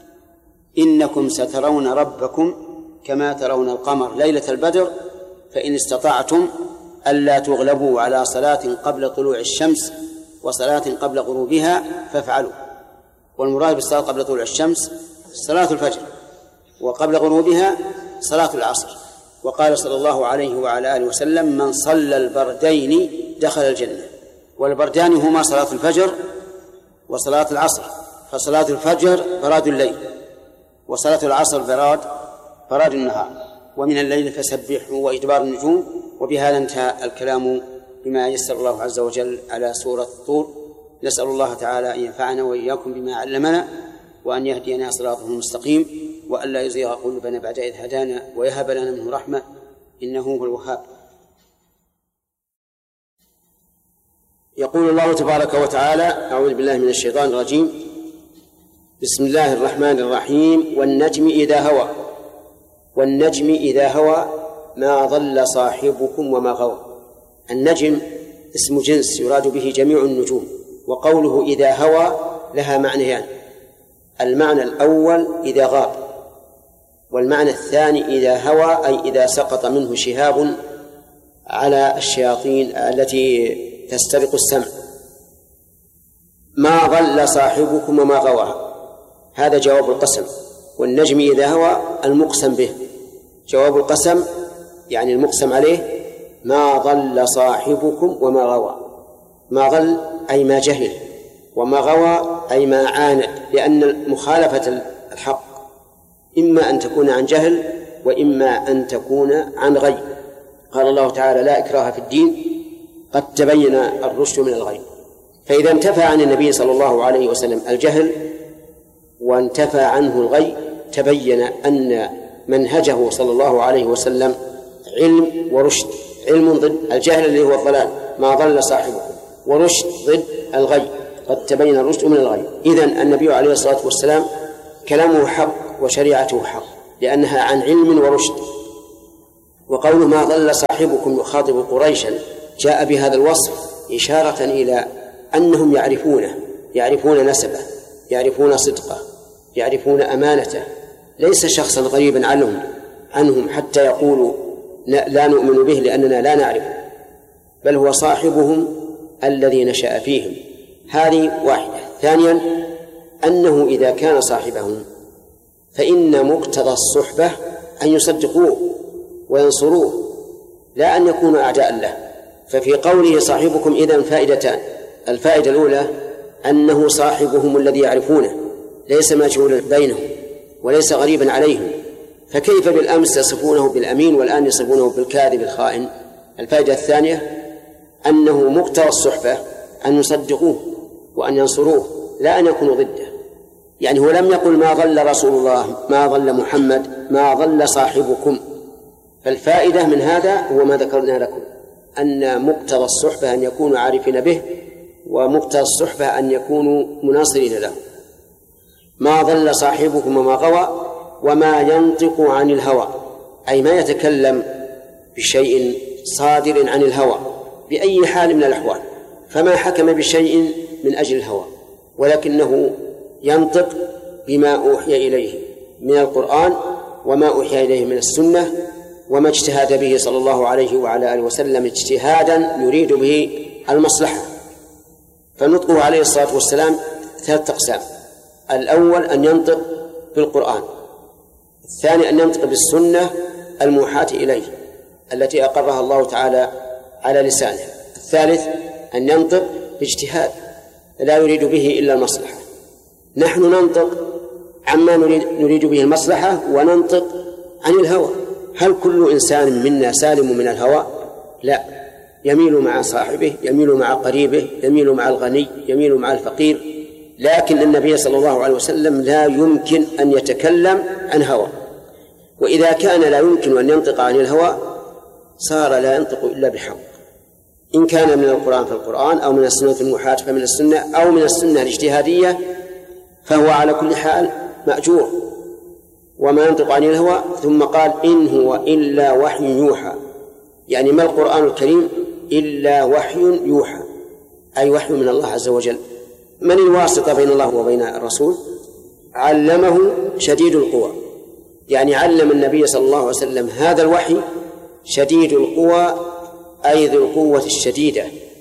إنكم سترون ربكم كما ترون القمر ليلة البدر، فإن استطعتم ألا تغلبوا على صلاة قبل طلوع الشمس وصلاة قبل غروبها فافعلوا. والمراد بالصلاة قبل طلوع الشمس صلاة الفجر، وقبل غروبها صلاة العصر. وقال صلى الله عليه وعلى آله وسلم: من صلى البردين دخل الجنة. والبردان هما صلاة الفجر وصلاة العصر، فصلاة الفجر براد الليل، وصلاة العصر براد براد النهار. ومن الليل فسبحوا وإدبار النجوم. وبهذا انتهى الكلام بما يسر الله عز وجل على سورة الطور. نسأل الله تعالى أن ينفعنا وإياكم بما علمنا، وأن يهدينا صراطه المستقيم، وأن لا يزيغ قلوبنا بعد إذ هدانا، ويهب لنا منه رحمة إنه هو الوهاب. يقول الله تبارك وتعالى: أعوذ بالله من الشيطان الرجيم، بسم الله الرحمن الرحيم: والنجم إذا هوى. والنجم إذا هوى ما ضل صاحبكم وما غوى. النجم اسم جنس يراد به جميع النجوم. وقوله إذا هوى لها معنيان: يعني المعنى الأول إذا غاب، والمعنى الثاني إذا هوى أي إذا سقط منه شهاب على الشياطين التي تسترق السمع. ما ضل صاحبكم وما غوى، هذا جواب القسم. والنجم إذا هوى المقسم به، جواب القسم يعني المقسم عليه: ما ضل صاحبكم وما غوى. ما ضل أي ما جهل، وما غوى أي ما عاند، لأن مخالفة الحق إما أن تكون عن جهل وإما أن تكون عن غي. قال الله تعالى: لا إكراه في الدين قد تبين الرشد من الغي. فإذا انتفى عن النبي صلى الله عليه وسلم الجهل وانتفى عنه الغي، تبين أن منهجه صلى الله عليه وسلم علم ورشد. علم ضد الجهل اللي هو الضلال، ما ضل صاحبكم، ورشد ضد الغي، قد تبين الرشد من الغي. إذن النبي عليه الصلاة والسلام كلامه حق وشريعته حق، لأنها عن علم ورشد. وقوله ما ضل صاحبكم يخاطب قريشا جاء بهذا الوصف إشارة إلى أنهم يعرفونه، يعرفون نسبه، يعرفون صدقه، يعرفون أمانته، ليس شخصا غريبا عنهم عنهم حتى يقولوا لا نؤمن به لأننا لا نعرفه، بل هو صاحبهم الذي نشأ فيهم. هذه واحدة. ثانيا أنه إذا كان صاحبهم فإن مقتضى الصحبة أن يصدقوه وينصروه، لا أن يكونوا أعداء له. ففي قوله صاحبكم إذن فائدتان: الفائدة الأولى أنه صاحبهم الذي يعرفونه، ليس مجهولا بينهم وليس غريبا عليهم، فكيف بالأمس يصفونه بالأمين والآن يصفونه بالكاذب الخائن؟ الفائدة الثانية أنه مقتضى الصحبة أن يصدقوه وأن ينصروه، لا أن يكونوا ضده. يعني هو لم يقل ما ضل رسول الله، ما ضل محمد، ما ضل صاحبكم. فالفائدة من هذا هو ما ذكرنا لكم، أن مقتضى الصحبة أن يكونوا عارفين به، ومقتضى الصحبة أن يكونوا مناصرين له. ما ضل صاحبكم وما غوى وما ينطق عن الهوى، أي ما يتكلم بشيء صادر عن الهوى بأي حال من الأحوال، فما حكم بشيء من أجل الهوى، ولكنه ينطق بما أوحي إليه من القرآن وما أوحي إليه من السنة وما اجتهد به صلى الله عليه وعلى آله وسلم اجتهادا يريد به المصلحة. فنطقه عليه الصلاة والسلام ثلاثة أقسام: الأول أن ينطق بالقرآن، الثاني أن ينطق بالسنة الموحاة إليه التي أقرها الله تعالى على لسانه، الثالث أن ينطق باجتهاد لا يريد به إلا المصلحة. نحن ننطق عما نريد, نريد به المصلحة وننطق عن الهوى. هل كل إنسان منا سالم من الهوى؟ لا، يميل مع صاحبه، يميل مع قريبه، يميل مع الغني، يميل مع الفقير، لكن النبي صلى الله عليه وسلم لا يمكن أن يتكلم عن هوى. وإذا كان لا يمكن أن ينطق عن الهوى صار لا ينطق إلا بحق، إن كان من القرآن فالقرآن، أو من السنة الموحاة فمن السنة، أو من السنة الاجتهادية، فهو على كل حال مأجور. وما ينطق عن الهوى، ثم قال إن هو إلا وحي يوحى، يعني ما القرآن الكريم إلا وحي يوحى، أي وحي من الله عز وجل. من الواسطة بين الله وبين الرسول؟ علمه شديد القوى، يعني علم النبي صلى الله عليه وسلم هذا الوحي شديد القوى، أي ذو القوة الشديدة،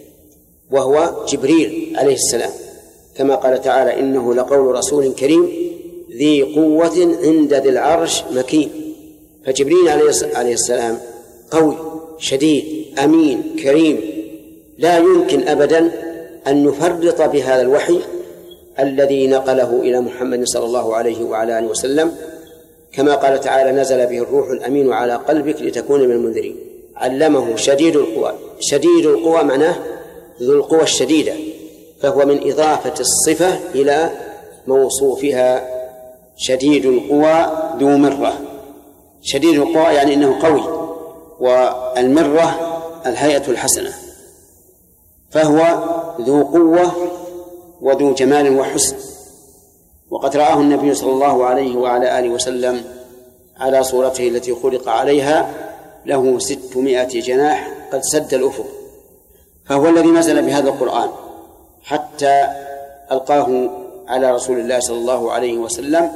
وهو جبريل عليه السلام، كما قال تعالى إنه لقول رسول كريم ذي قوة عند ذي العرش مكين. فجبريل عليه السلام قوي شديد أمين كريم، لا يمكن أبدا أن يفرط بهذا الوحي الذي نقله إلى محمد صلى الله عليه وعلى آله وسلم، كما قال تعالى نزل به الروح الأمين على قلبك لتكون من المنذرين. علمه شديد القوى، شديد القوى معناه ذو القوى الشديدة، فهو من إضافة الصفة إلى موصوفها، شديد القوى ذو مرة. شديد القوى يعني إنه قوي، والمرة الهيئة الحسنة، فهو ذو قوة وذو جمال وحسن. وقد رآه النبي صلى الله عليه وعلى آله وسلم على صورته التي خلق عليها، له ستمائة جناح قد سد الأفق. فهو الذي نزل بهذا القرآن حتى ألقاه على رسول الله صلى الله عليه وسلم،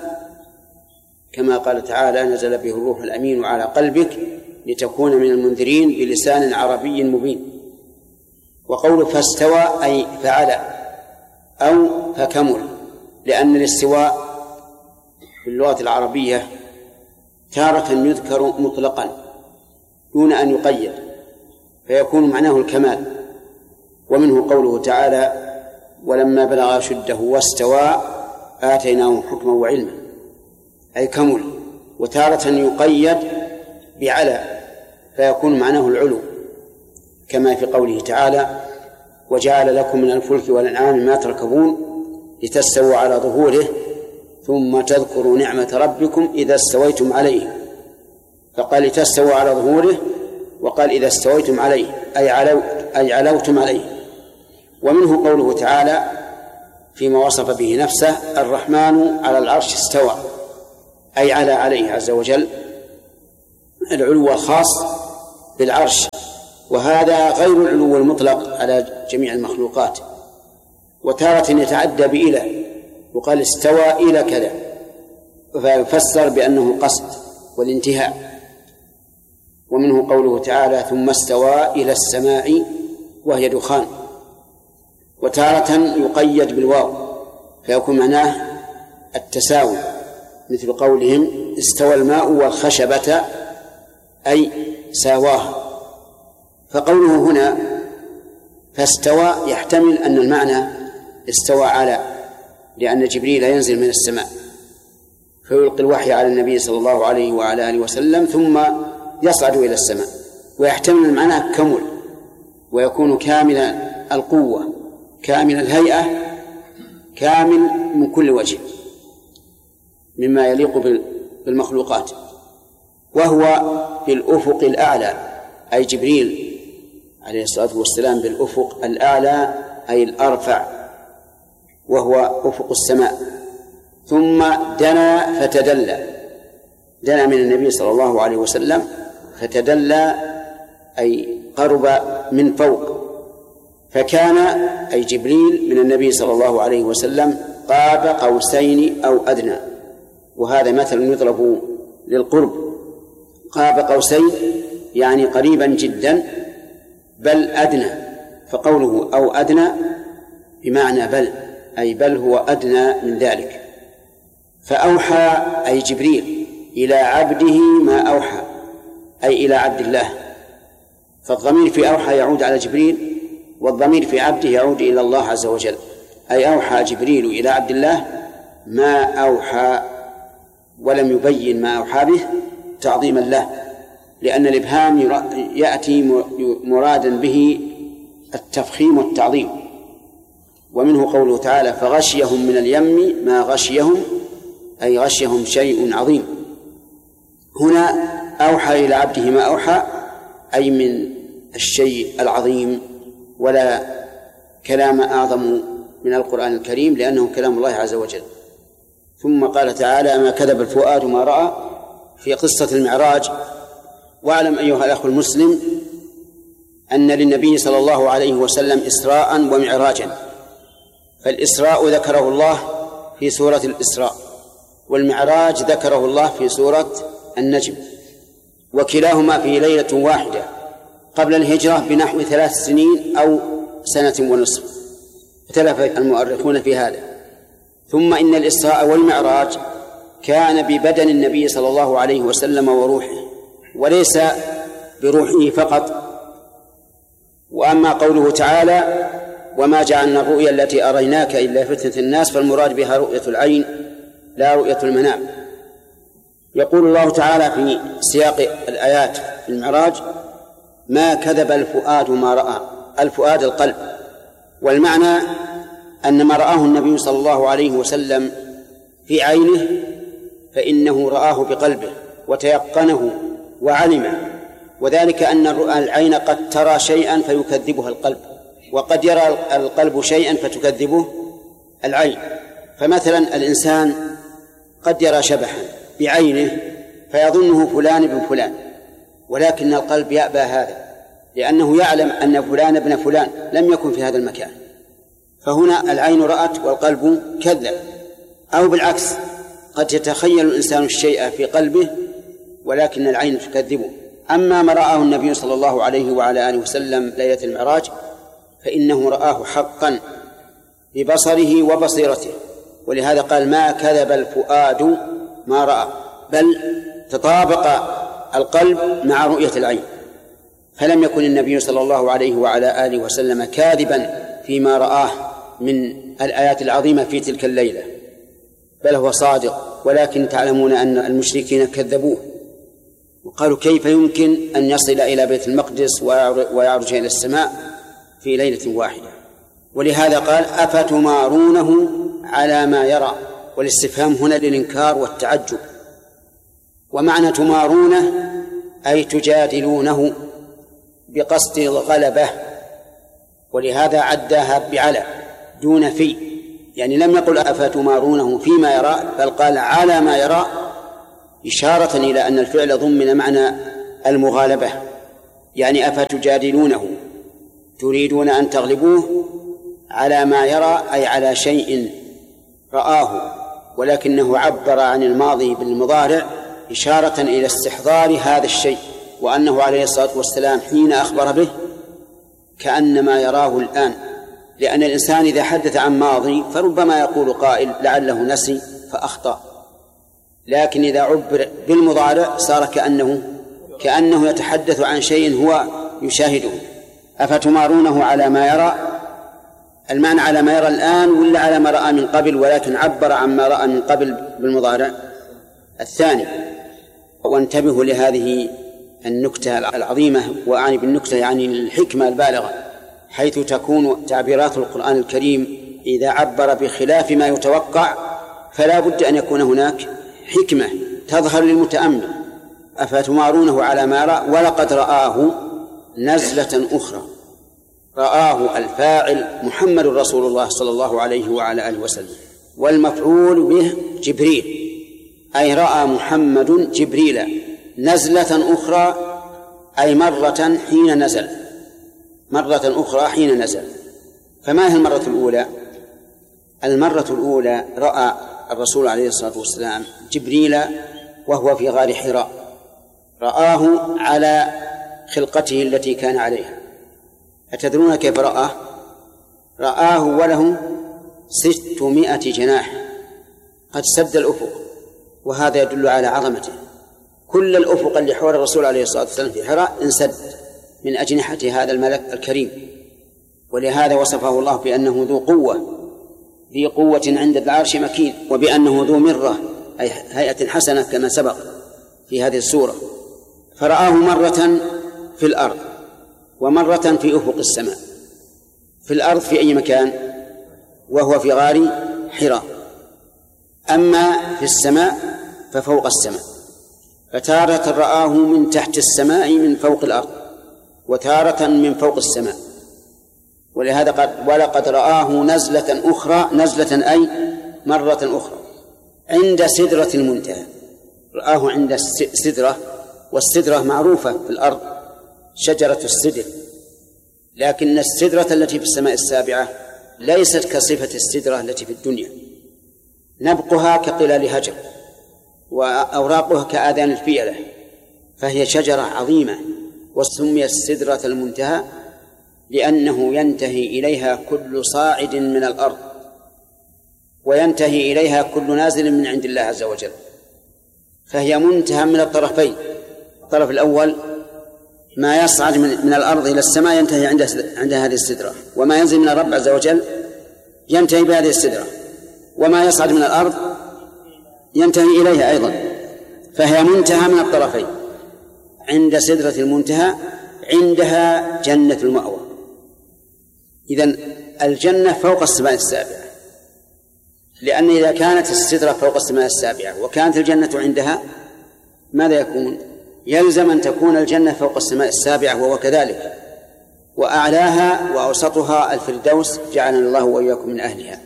كما قال تعالى نزل به الروح الأمين على قلبك لتكون من المنذرين بلسان عربي مبين. وقوله فاستوى أي فعل أو فكمل، لأن الاستواء في اللغة العربية تارة يذكر مطلقا دون أن يقيد، فيكون معناه الكمال. ومنه قوله تعالى ولما بلغ أشده واستوى آتيناه حكما وعلما، أي كمل. وتارة يقيد بعلى فيكون معناه العلو، كما في قوله تعالى وجعل لكم من الفلك والأنعام ما تركبون لتستووا على ظهوره ثم تذكروا نعمة ربكم إذا استويتم عليه، فقال لتستووا على ظهوره، وقال إذا استويتم عليه أي, علو أي علوتم عليه. ومنه قوله تعالى فيما وصف به نفسه الرحمن على العرش استوى، أي على عليه عز وجل العلو الخاص بالعرش، وهذا غير العلو المطلق على جميع المخلوقات. وتارة يتعدى بإلى، وقال استوى إلى كذا، فيفسر بأنه قصد والانتهاء. ومنه قوله تعالى ثم استوى إلى السماء وهي دخان. وتارة يقيد بالواو فيكون معناه التساوي، مثل قولهم استوى الماء والخشبة أي ساواها. فقوله هنا فاستوى يحتمل أن المعنى استوى على، لأن جبريل ينزل من السماء فيلقي الوحي على النبي صلى الله عليه وعلى آله وسلم ثم يصعد إلى السماء، ويحتمل المعنى كمل ويكون كامل القوة كامل الهيئة كامل من كل وجه مما يليق بالمخلوقات. وهو في الأفق الأعلى أي جبريل عليه الصلاة والسلام بالأفق الأعلى أي الأرفع، وهو أفق السماء. ثم دنا فتدلى، دنا من النبي صلى الله عليه وسلم فتدلى أي قرب من فوق، فكان أي جبريل من النبي صلى الله عليه وسلم قاب قوسين أو أدنى، وهذا مثل يضرب للقرب. قاب قوسين يعني قريبا جدا، بل أدنى، فقوله أو أدنى بمعنى بل، أي بل هو أدنى من ذلك. فأوحى أي جبريل إلى عبده ما أوحى أي إلى عبد الله، فالضمير في أوحى يعود على جبريل، والضمير في عبده يعود إلى الله عز وجل، أي أوحى جبريل إلى عبد الله ما أوحى، ولم يبين ما أوحى به تعظيما له، لأن الإبهام يأتي مرادا به التفخيم والتعظيم. ومنه قوله تعالى فغشيهم من اليم ما غشيهم أي غشيهم شيء عظيم. هنا أوحى إلى عبده ما أوحى أي من الشيء العظيم، ولا كلام أعظم من القرآن الكريم لأنه كلام الله عز وجل. ثم قال تعالى ما كذب الفؤاد ما رأى في قصة المعراج. واعلم أيها الأخ المسلم أن للنبي صلى الله عليه وسلم إسراء ومعراجا، فالإسراء ذكره الله في سورة الإسراء، والمعراج ذكره الله في سورة النجم، وكلاهما في ليلة واحدة قبل الهجرة بنحو ثلاث سنين أو سنة ونصف، اختلف المؤرخون في هذا. ثم إن الإسراء والمعراج كان ببدن النبي صلى الله عليه وسلم وروحه، وليس بروحه فقط. وأما قوله تعالى وما جعلنا الرؤيا التي أريناك إلا فتنة الناس، فالمراد بها رؤية العين لا رؤية المنام. يقول الله تعالى في سياق الآيات في المعراج ما كذب الفؤاد ما رأى، الفؤاد القلب، والمعنى أن ما رآه النبي صلى الله عليه وسلم في عينه فإنه رآه بقلبه وتيقنه وعلمه، وذلك أن العين قد ترى شيئا فيكذبها القلب، وقد يرى القلب شيئا فتكذبه العين. فمثلا الإنسان قد يرى شبحا بعينه فيظنه فلان ابن فلان، ولكن القلب يأبى هذا لأنه يعلم أن فلان ابن فلان لم يكن في هذا المكان، فهنا العين رأت والقلب كذب. أو بالعكس قد يتخيل الإنسان الشيء في قلبه ولكن العين تكذبه. أما ما رآه النبي صلى الله عليه وعلى آله وسلم ليلة المعراج فإنه رآه حقا ببصره وبصيرته، ولهذا قال ما كذب الفؤاد ما رأى، بل تطابق القلب مع رؤية العين. فلم يكن النبي صلى الله عليه وعلى آله وسلم كاذبا فيما رآه من الآيات العظيمة في تلك الليلة، بل هو صادق. ولكن تعلمون أن المشركين كذبوه وقالوا كيف يمكن أن يصل إلى بيت المقدس ويعرج إلى السماء في ليلة واحدة. ولهذا قال أفتمارونه على ما يرى، والاستفهام هنا للإنكار والتعجب. ومعنى تمارونه أي تجادلونه بقصد الغلبة، ولهذا عداها بعلى دون في، يعني لم يقل أفتمارونه فيما يرى بل قال على ما يرى إشارة إلى أن الفعل ضمن معنى المغالبة، يعني أفتجادلونه تريدون أن تغلبوه على ما يرى، أي على شيء رآه، ولكنه عبر عن الماضي بالمضارع إشارة إلى استحضار هذا الشيء، وأنه عليه الصلاة والسلام حين أخبر به كأنما يراه الآن، لأن الإنسان إذا حدث عن ماضي فربما يقول قائل لعله نسي فأخطأ، لكن إذا عبر بالمضارع صار كأنه كأنه يتحدث عن شيء هو يشاهده. أفتمارونه على ما يرى، المعنى على ما يرى الآن ولا على ما رأى من قبل، ولكن عبر عن ما رأى من قبل بالمضارع الثاني. وانتبهوا لهذه النكتة العظيمة، وأعني بالنكتة يعني الحكمة البالغة، حيث تكون تعبيرات القرآن الكريم إذا عبر بخلاف ما يتوقع فلا بد أن يكون هناك حكمة تظهر للمتأمل. أفتمارونه على ما يرى ولقد رآه نزلة أخرى. رآه الفاعل محمد رسول الله صلى الله عليه وعلى آله وسلم، والمفعول به جبريل، أي رأى محمد جبريل نزلة أخرى، أي مرة حين نزل، مرة أخرى حين نزل. فما هي المرة الأولى؟ المرة الأولى رأى الرسول عليه الصلاة والسلام جبريل وهو في غار حراء، رآه على خلقته التي كان عليها. أتدرون كيف رآه؟ رآه وله ستمائة جناح قد سد الأفق، وهذا يدل على عظمته. كل الأفق اللي حول الرسول عليه الصلاة والسلام في حراء انسد من أجنحة هذا الملك الكريم، ولهذا وصفه الله بأنه ذو قوة، ذي قوة عند العرش مكين، وبأنه ذو مرة أي هيئة حسنة كما سبق في هذه السورة. فرآه مرة في الأرض ومرة في أفق السماء. في الأرض في أي مكان؟ وهو في غار حراء. أما في السماء ففوق السماء، فتارة رآه من تحت السماء من فوق الأرض، وتارة من فوق السماء. ولهذا قال ولقد رآه نزلة أخرى، نزلة أي مرة أخرى عند سدرة المنتهى. رآه عند السدرة، والسدرة معروفة في الأرض شجرة السدر، لكن السدرة التي في السماء السابعة ليست كصفة السدرة التي في الدنيا، نبقها كقلال هجر وأوراقها كآذان الفيلة، فهي شجرة عظيمة، وسميت سدرة المنتهى لأنه ينتهي إليها كل صاعد من الأرض، وينتهي إليها كل نازل من عند الله عز وجل، فهي منتهى من الطرفين. الطرف الأول ما يصعد من, من الأرض إلى السماء ينتهي عند, عند هذه السدرة، وما ينزل من الرب عز وجل ينتهي بهذه السدرة، وما يصعد من الأرض ينتهي إليها أيضا، فهي منتهى من الطرفين. عند سدرة المنتهى عندها جنة المأوى. إذن الجنة فوق السماء السابعة، لأن إذا كانت السدرة فوق السماء السابعة وكانت الجنة عندها ماذا يكون؟ يلزم أن تكون الجنة فوق السماء السابعة، وهو كذلك، وأعلاها وأوسطها الفردوس، جعلنا الله وإياكم من أهلها،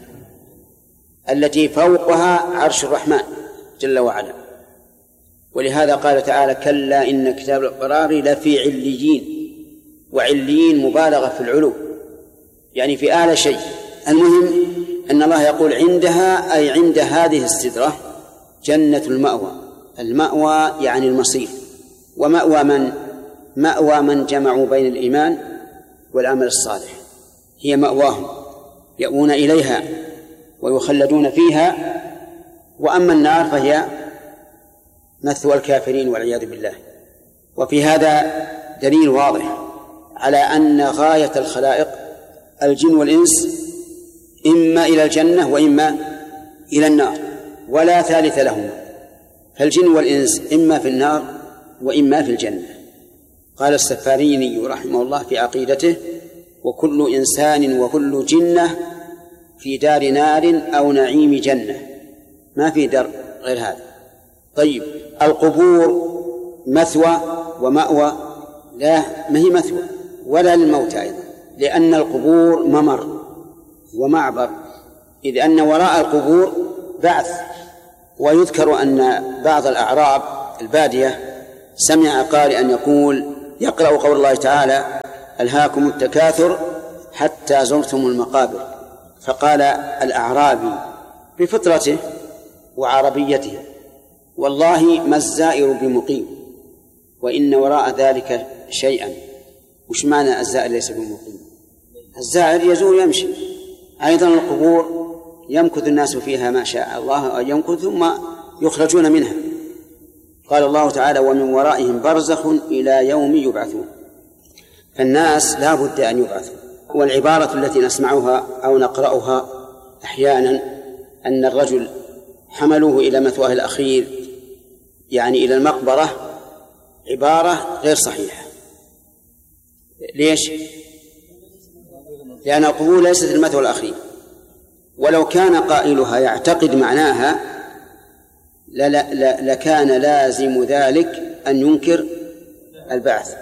التي فوقها عرش الرحمن جل وعلا. ولهذا قال تعالى كلا إن كتاب الأبرار لفي عليين، وعليين مبالغة في العلو، يعني في أعلى شيء. المهم أن الله يقول عندها أي عند هذه السدرة جنة المأوى. المأوى يعني المصير، ومأوى من؟ مأوى من جمعوا بين الإيمان والعمل الصالح، هي مأواهم يأوون إليها ويخلدون فيها. وأما النار فهي مثوى الكافرين والعياذ بالله. وفي هذا دليل واضح على أن غاية الخلائق الجن والإنس إما إلى الجنة وإما إلى النار، ولا ثالث لهما، فالجن والإنس إما في النار وإما في الجنة. قال السفاريني رحمه الله في عقيدته وكل إنسان وكل جنة في دار نار أو نعيم جنة، ما في دار غير هذا. طيب القبور مثوى ومأوى؟ لا، ما هي مثوى ولا للموت أيضا، لأن القبور ممر ومعبر، إذ أن وراء القبور بعث، ويذكر أن بعض الأعراب البادية سمع قارئا يقول يقرأ قول الله تعالى ألهاكم التكاثر حتى زرتم المقابر، فقال الأعرابي بفطرته وعربيته والله ما الزائر بمقيم وإن وراء ذلك شيئا. وش معنى الزائر ليس بمقيم؟ الزائر يزور يمشي. أيضا القبور يمكث الناس فيها ما شاء الله يمكث ثم يخرجون منها. قال الله تعالى ومن ورائهم برزخ إلى يوم يبعثون، فالناس لا بد أن يبعثوا. والعبارة التي نسمعها أو نقرأها أحيانا أن الرجل حملوه إلى مثواه الأخير يعني إلى المقبرة عبارة غير صحيحة. ليش؟ لأن القبور ليست المثوى الأخير، ولو كان قائلها يعتقد معناها لكان لازم ذلك أن ينكر البعث.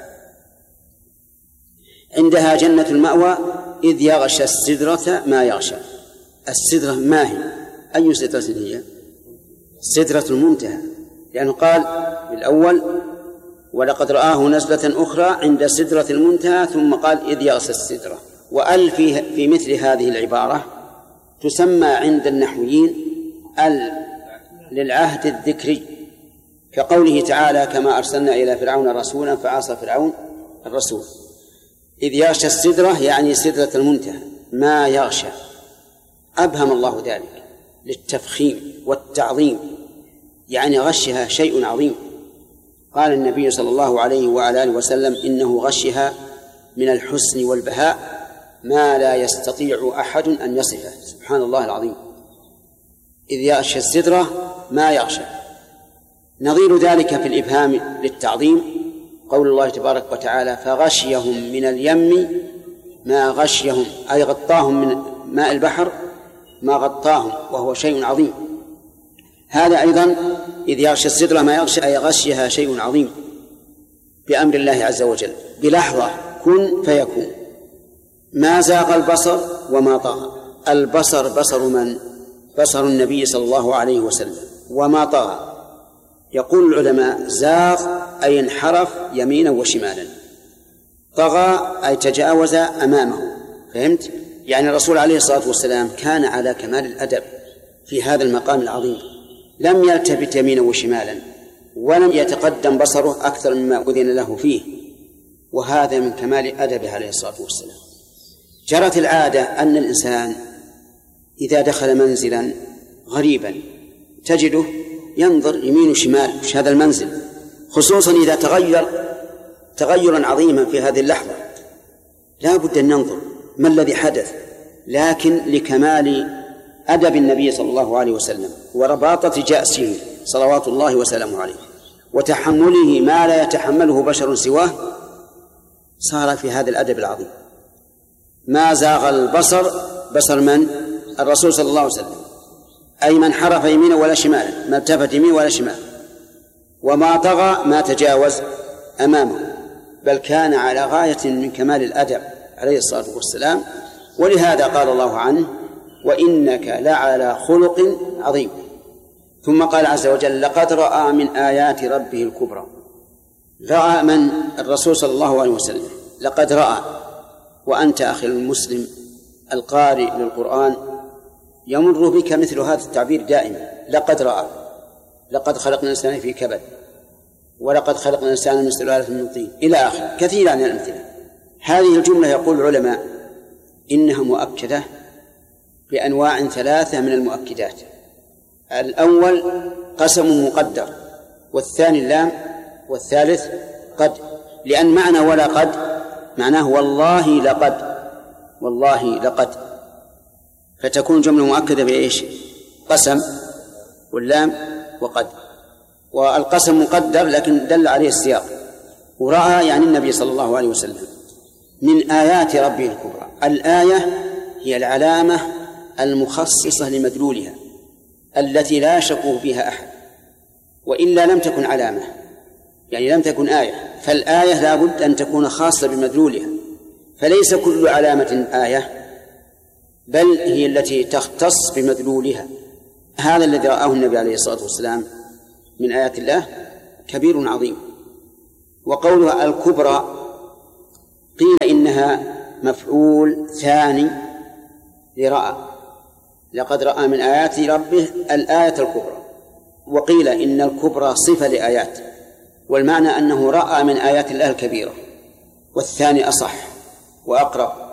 عندها جنة المأوى إذ يغشى السدرة ما يغشى. السدرة ما هي؟ أي سدرة هي؟ سدرة المنتهى، لأنه قال بالأول ولقد رآه نزلة أخرى عند سدرة المنتهى ثم قال إذ يغشى السدرة. وأل في مثل هذه العبارة تسمى عند النحويين ال للعهد الذكري، كقوله تعالى كما أرسلنا إلى فرعون رسولا فعصى فرعون الرسول. إذ يغشى السدرة يعني سدرة المنتهى ما يغشى، أبهم الله ذلك للتفخيم والتعظيم، يعني غشها شيء عظيم. قال النبي صلى الله عليه وعلى آله وسلم إنه غشها من الحسن والبهاء ما لا يستطيع أحد أن يصفه. سبحان الله العظيم. إذ يغشى السدرة ما يغشى. نظير ذلك في الإبهام للتعظيم قول الله تبارك وتعالى فغشيهم من اليم ما غشيهم، أي غطاهم من ماء البحر ما غطاهم، وهو شيء عظيم. هذا أيضا إذ يغشى السدرة ما يغشى أي غشيها شيء عظيم بأمر الله عز وجل بلحظة كن فيكون. ما زاغ البصر وما طغى. البصر بصر من؟ بصر النبي صلى الله عليه وسلم. وما طغى يقول العلماء زاغ أي انحرف يمينا وشمالا، طغى أي تجاوز أمامه. فهمت؟ يعني الرسول عليه الصلاة والسلام كان على كمال الأدب في هذا المقام العظيم، لم يلتفت يمينا وشمالا ولم يتقدم بصره أكثر مما أذن له فيه، وهذا من كمال أدبه عليه الصلاة والسلام. جرت العادة أن الإنسان إذا دخل منزلا غريبا تجده ينظر يمين وشمال وش هذا المنزل، خصوصا إذا تغير تغيرا عظيما في هذه اللحظة لا بد أن ننظر ما الذي حدث. لكن لكمال أدب النبي صلى الله عليه وسلم ورباطة جأسه صلوات الله وسلامه عليه وتحمله ما لا يتحمله بشر سواه صار في هذا الأدب العظيم. ما زاغ البصر بصر من؟ الرسول صلى الله عليه وسلم، أي من حرف يمينا ولا شمالا، ما التفت يمين ولا شمال. وما طغى ما تجاوز أمامه، بل كان على غاية من كمال الأدب عليه الصلاة والسلام. ولهذا قال الله عنه وإنك لعلى خلق عظيم. ثم قال عز وجل لقد رأى من آيات ربه الكبرى. رأى من؟ الرسول صلى الله عليه وسلم. لقد رأى. وأنت أخي المسلم القارئ للقرآن يمر بك مثل هذا التعبير دائما، لقد رأى. لقد خلقنا الإنسان في كبد، ولقد خلقنا الإنسان من سلالة من طين، إلى آخر كثيرا من الأمثلة. هذه الجملة يقول العلماء إنها مؤكدة بأنواع ثلاثة من المؤكدات. الأول قسم مقدر، والثاني اللام، والثالث قد. لأن معنى ولا قد معناه والله لقد، والله لقد، فتكون جملة مؤكدة بإيش؟ قسم واللام وقد. والقسم مقدر لكن دل عليه السياق. ورأى يعني النبي صلى الله عليه وسلم من آيات ربه الكبرى. الآية هي العلامة المخصصة لمدلولها التي لا يشك فيها أحد، وإلا لم تكن علامة، يعني لم تكن آية. فالآية لا بد أن تكون خاصة بمدلولها، فليس كل علامة آية، بل هي التي تختص بمدلولها. هذا الذي رآه النبي عليه الصلاة والسلام من آيات الله كبير عظيم. وقولها الكبرى قيل إنها مفعول ثاني لرأى، لقد رأى من آيات ربه الآية الكبرى، وقيل إن الكبرى صفة لآيات، والمعنى أنه رأى من آيات الله الكبيرة، والثاني أصح وأقرب.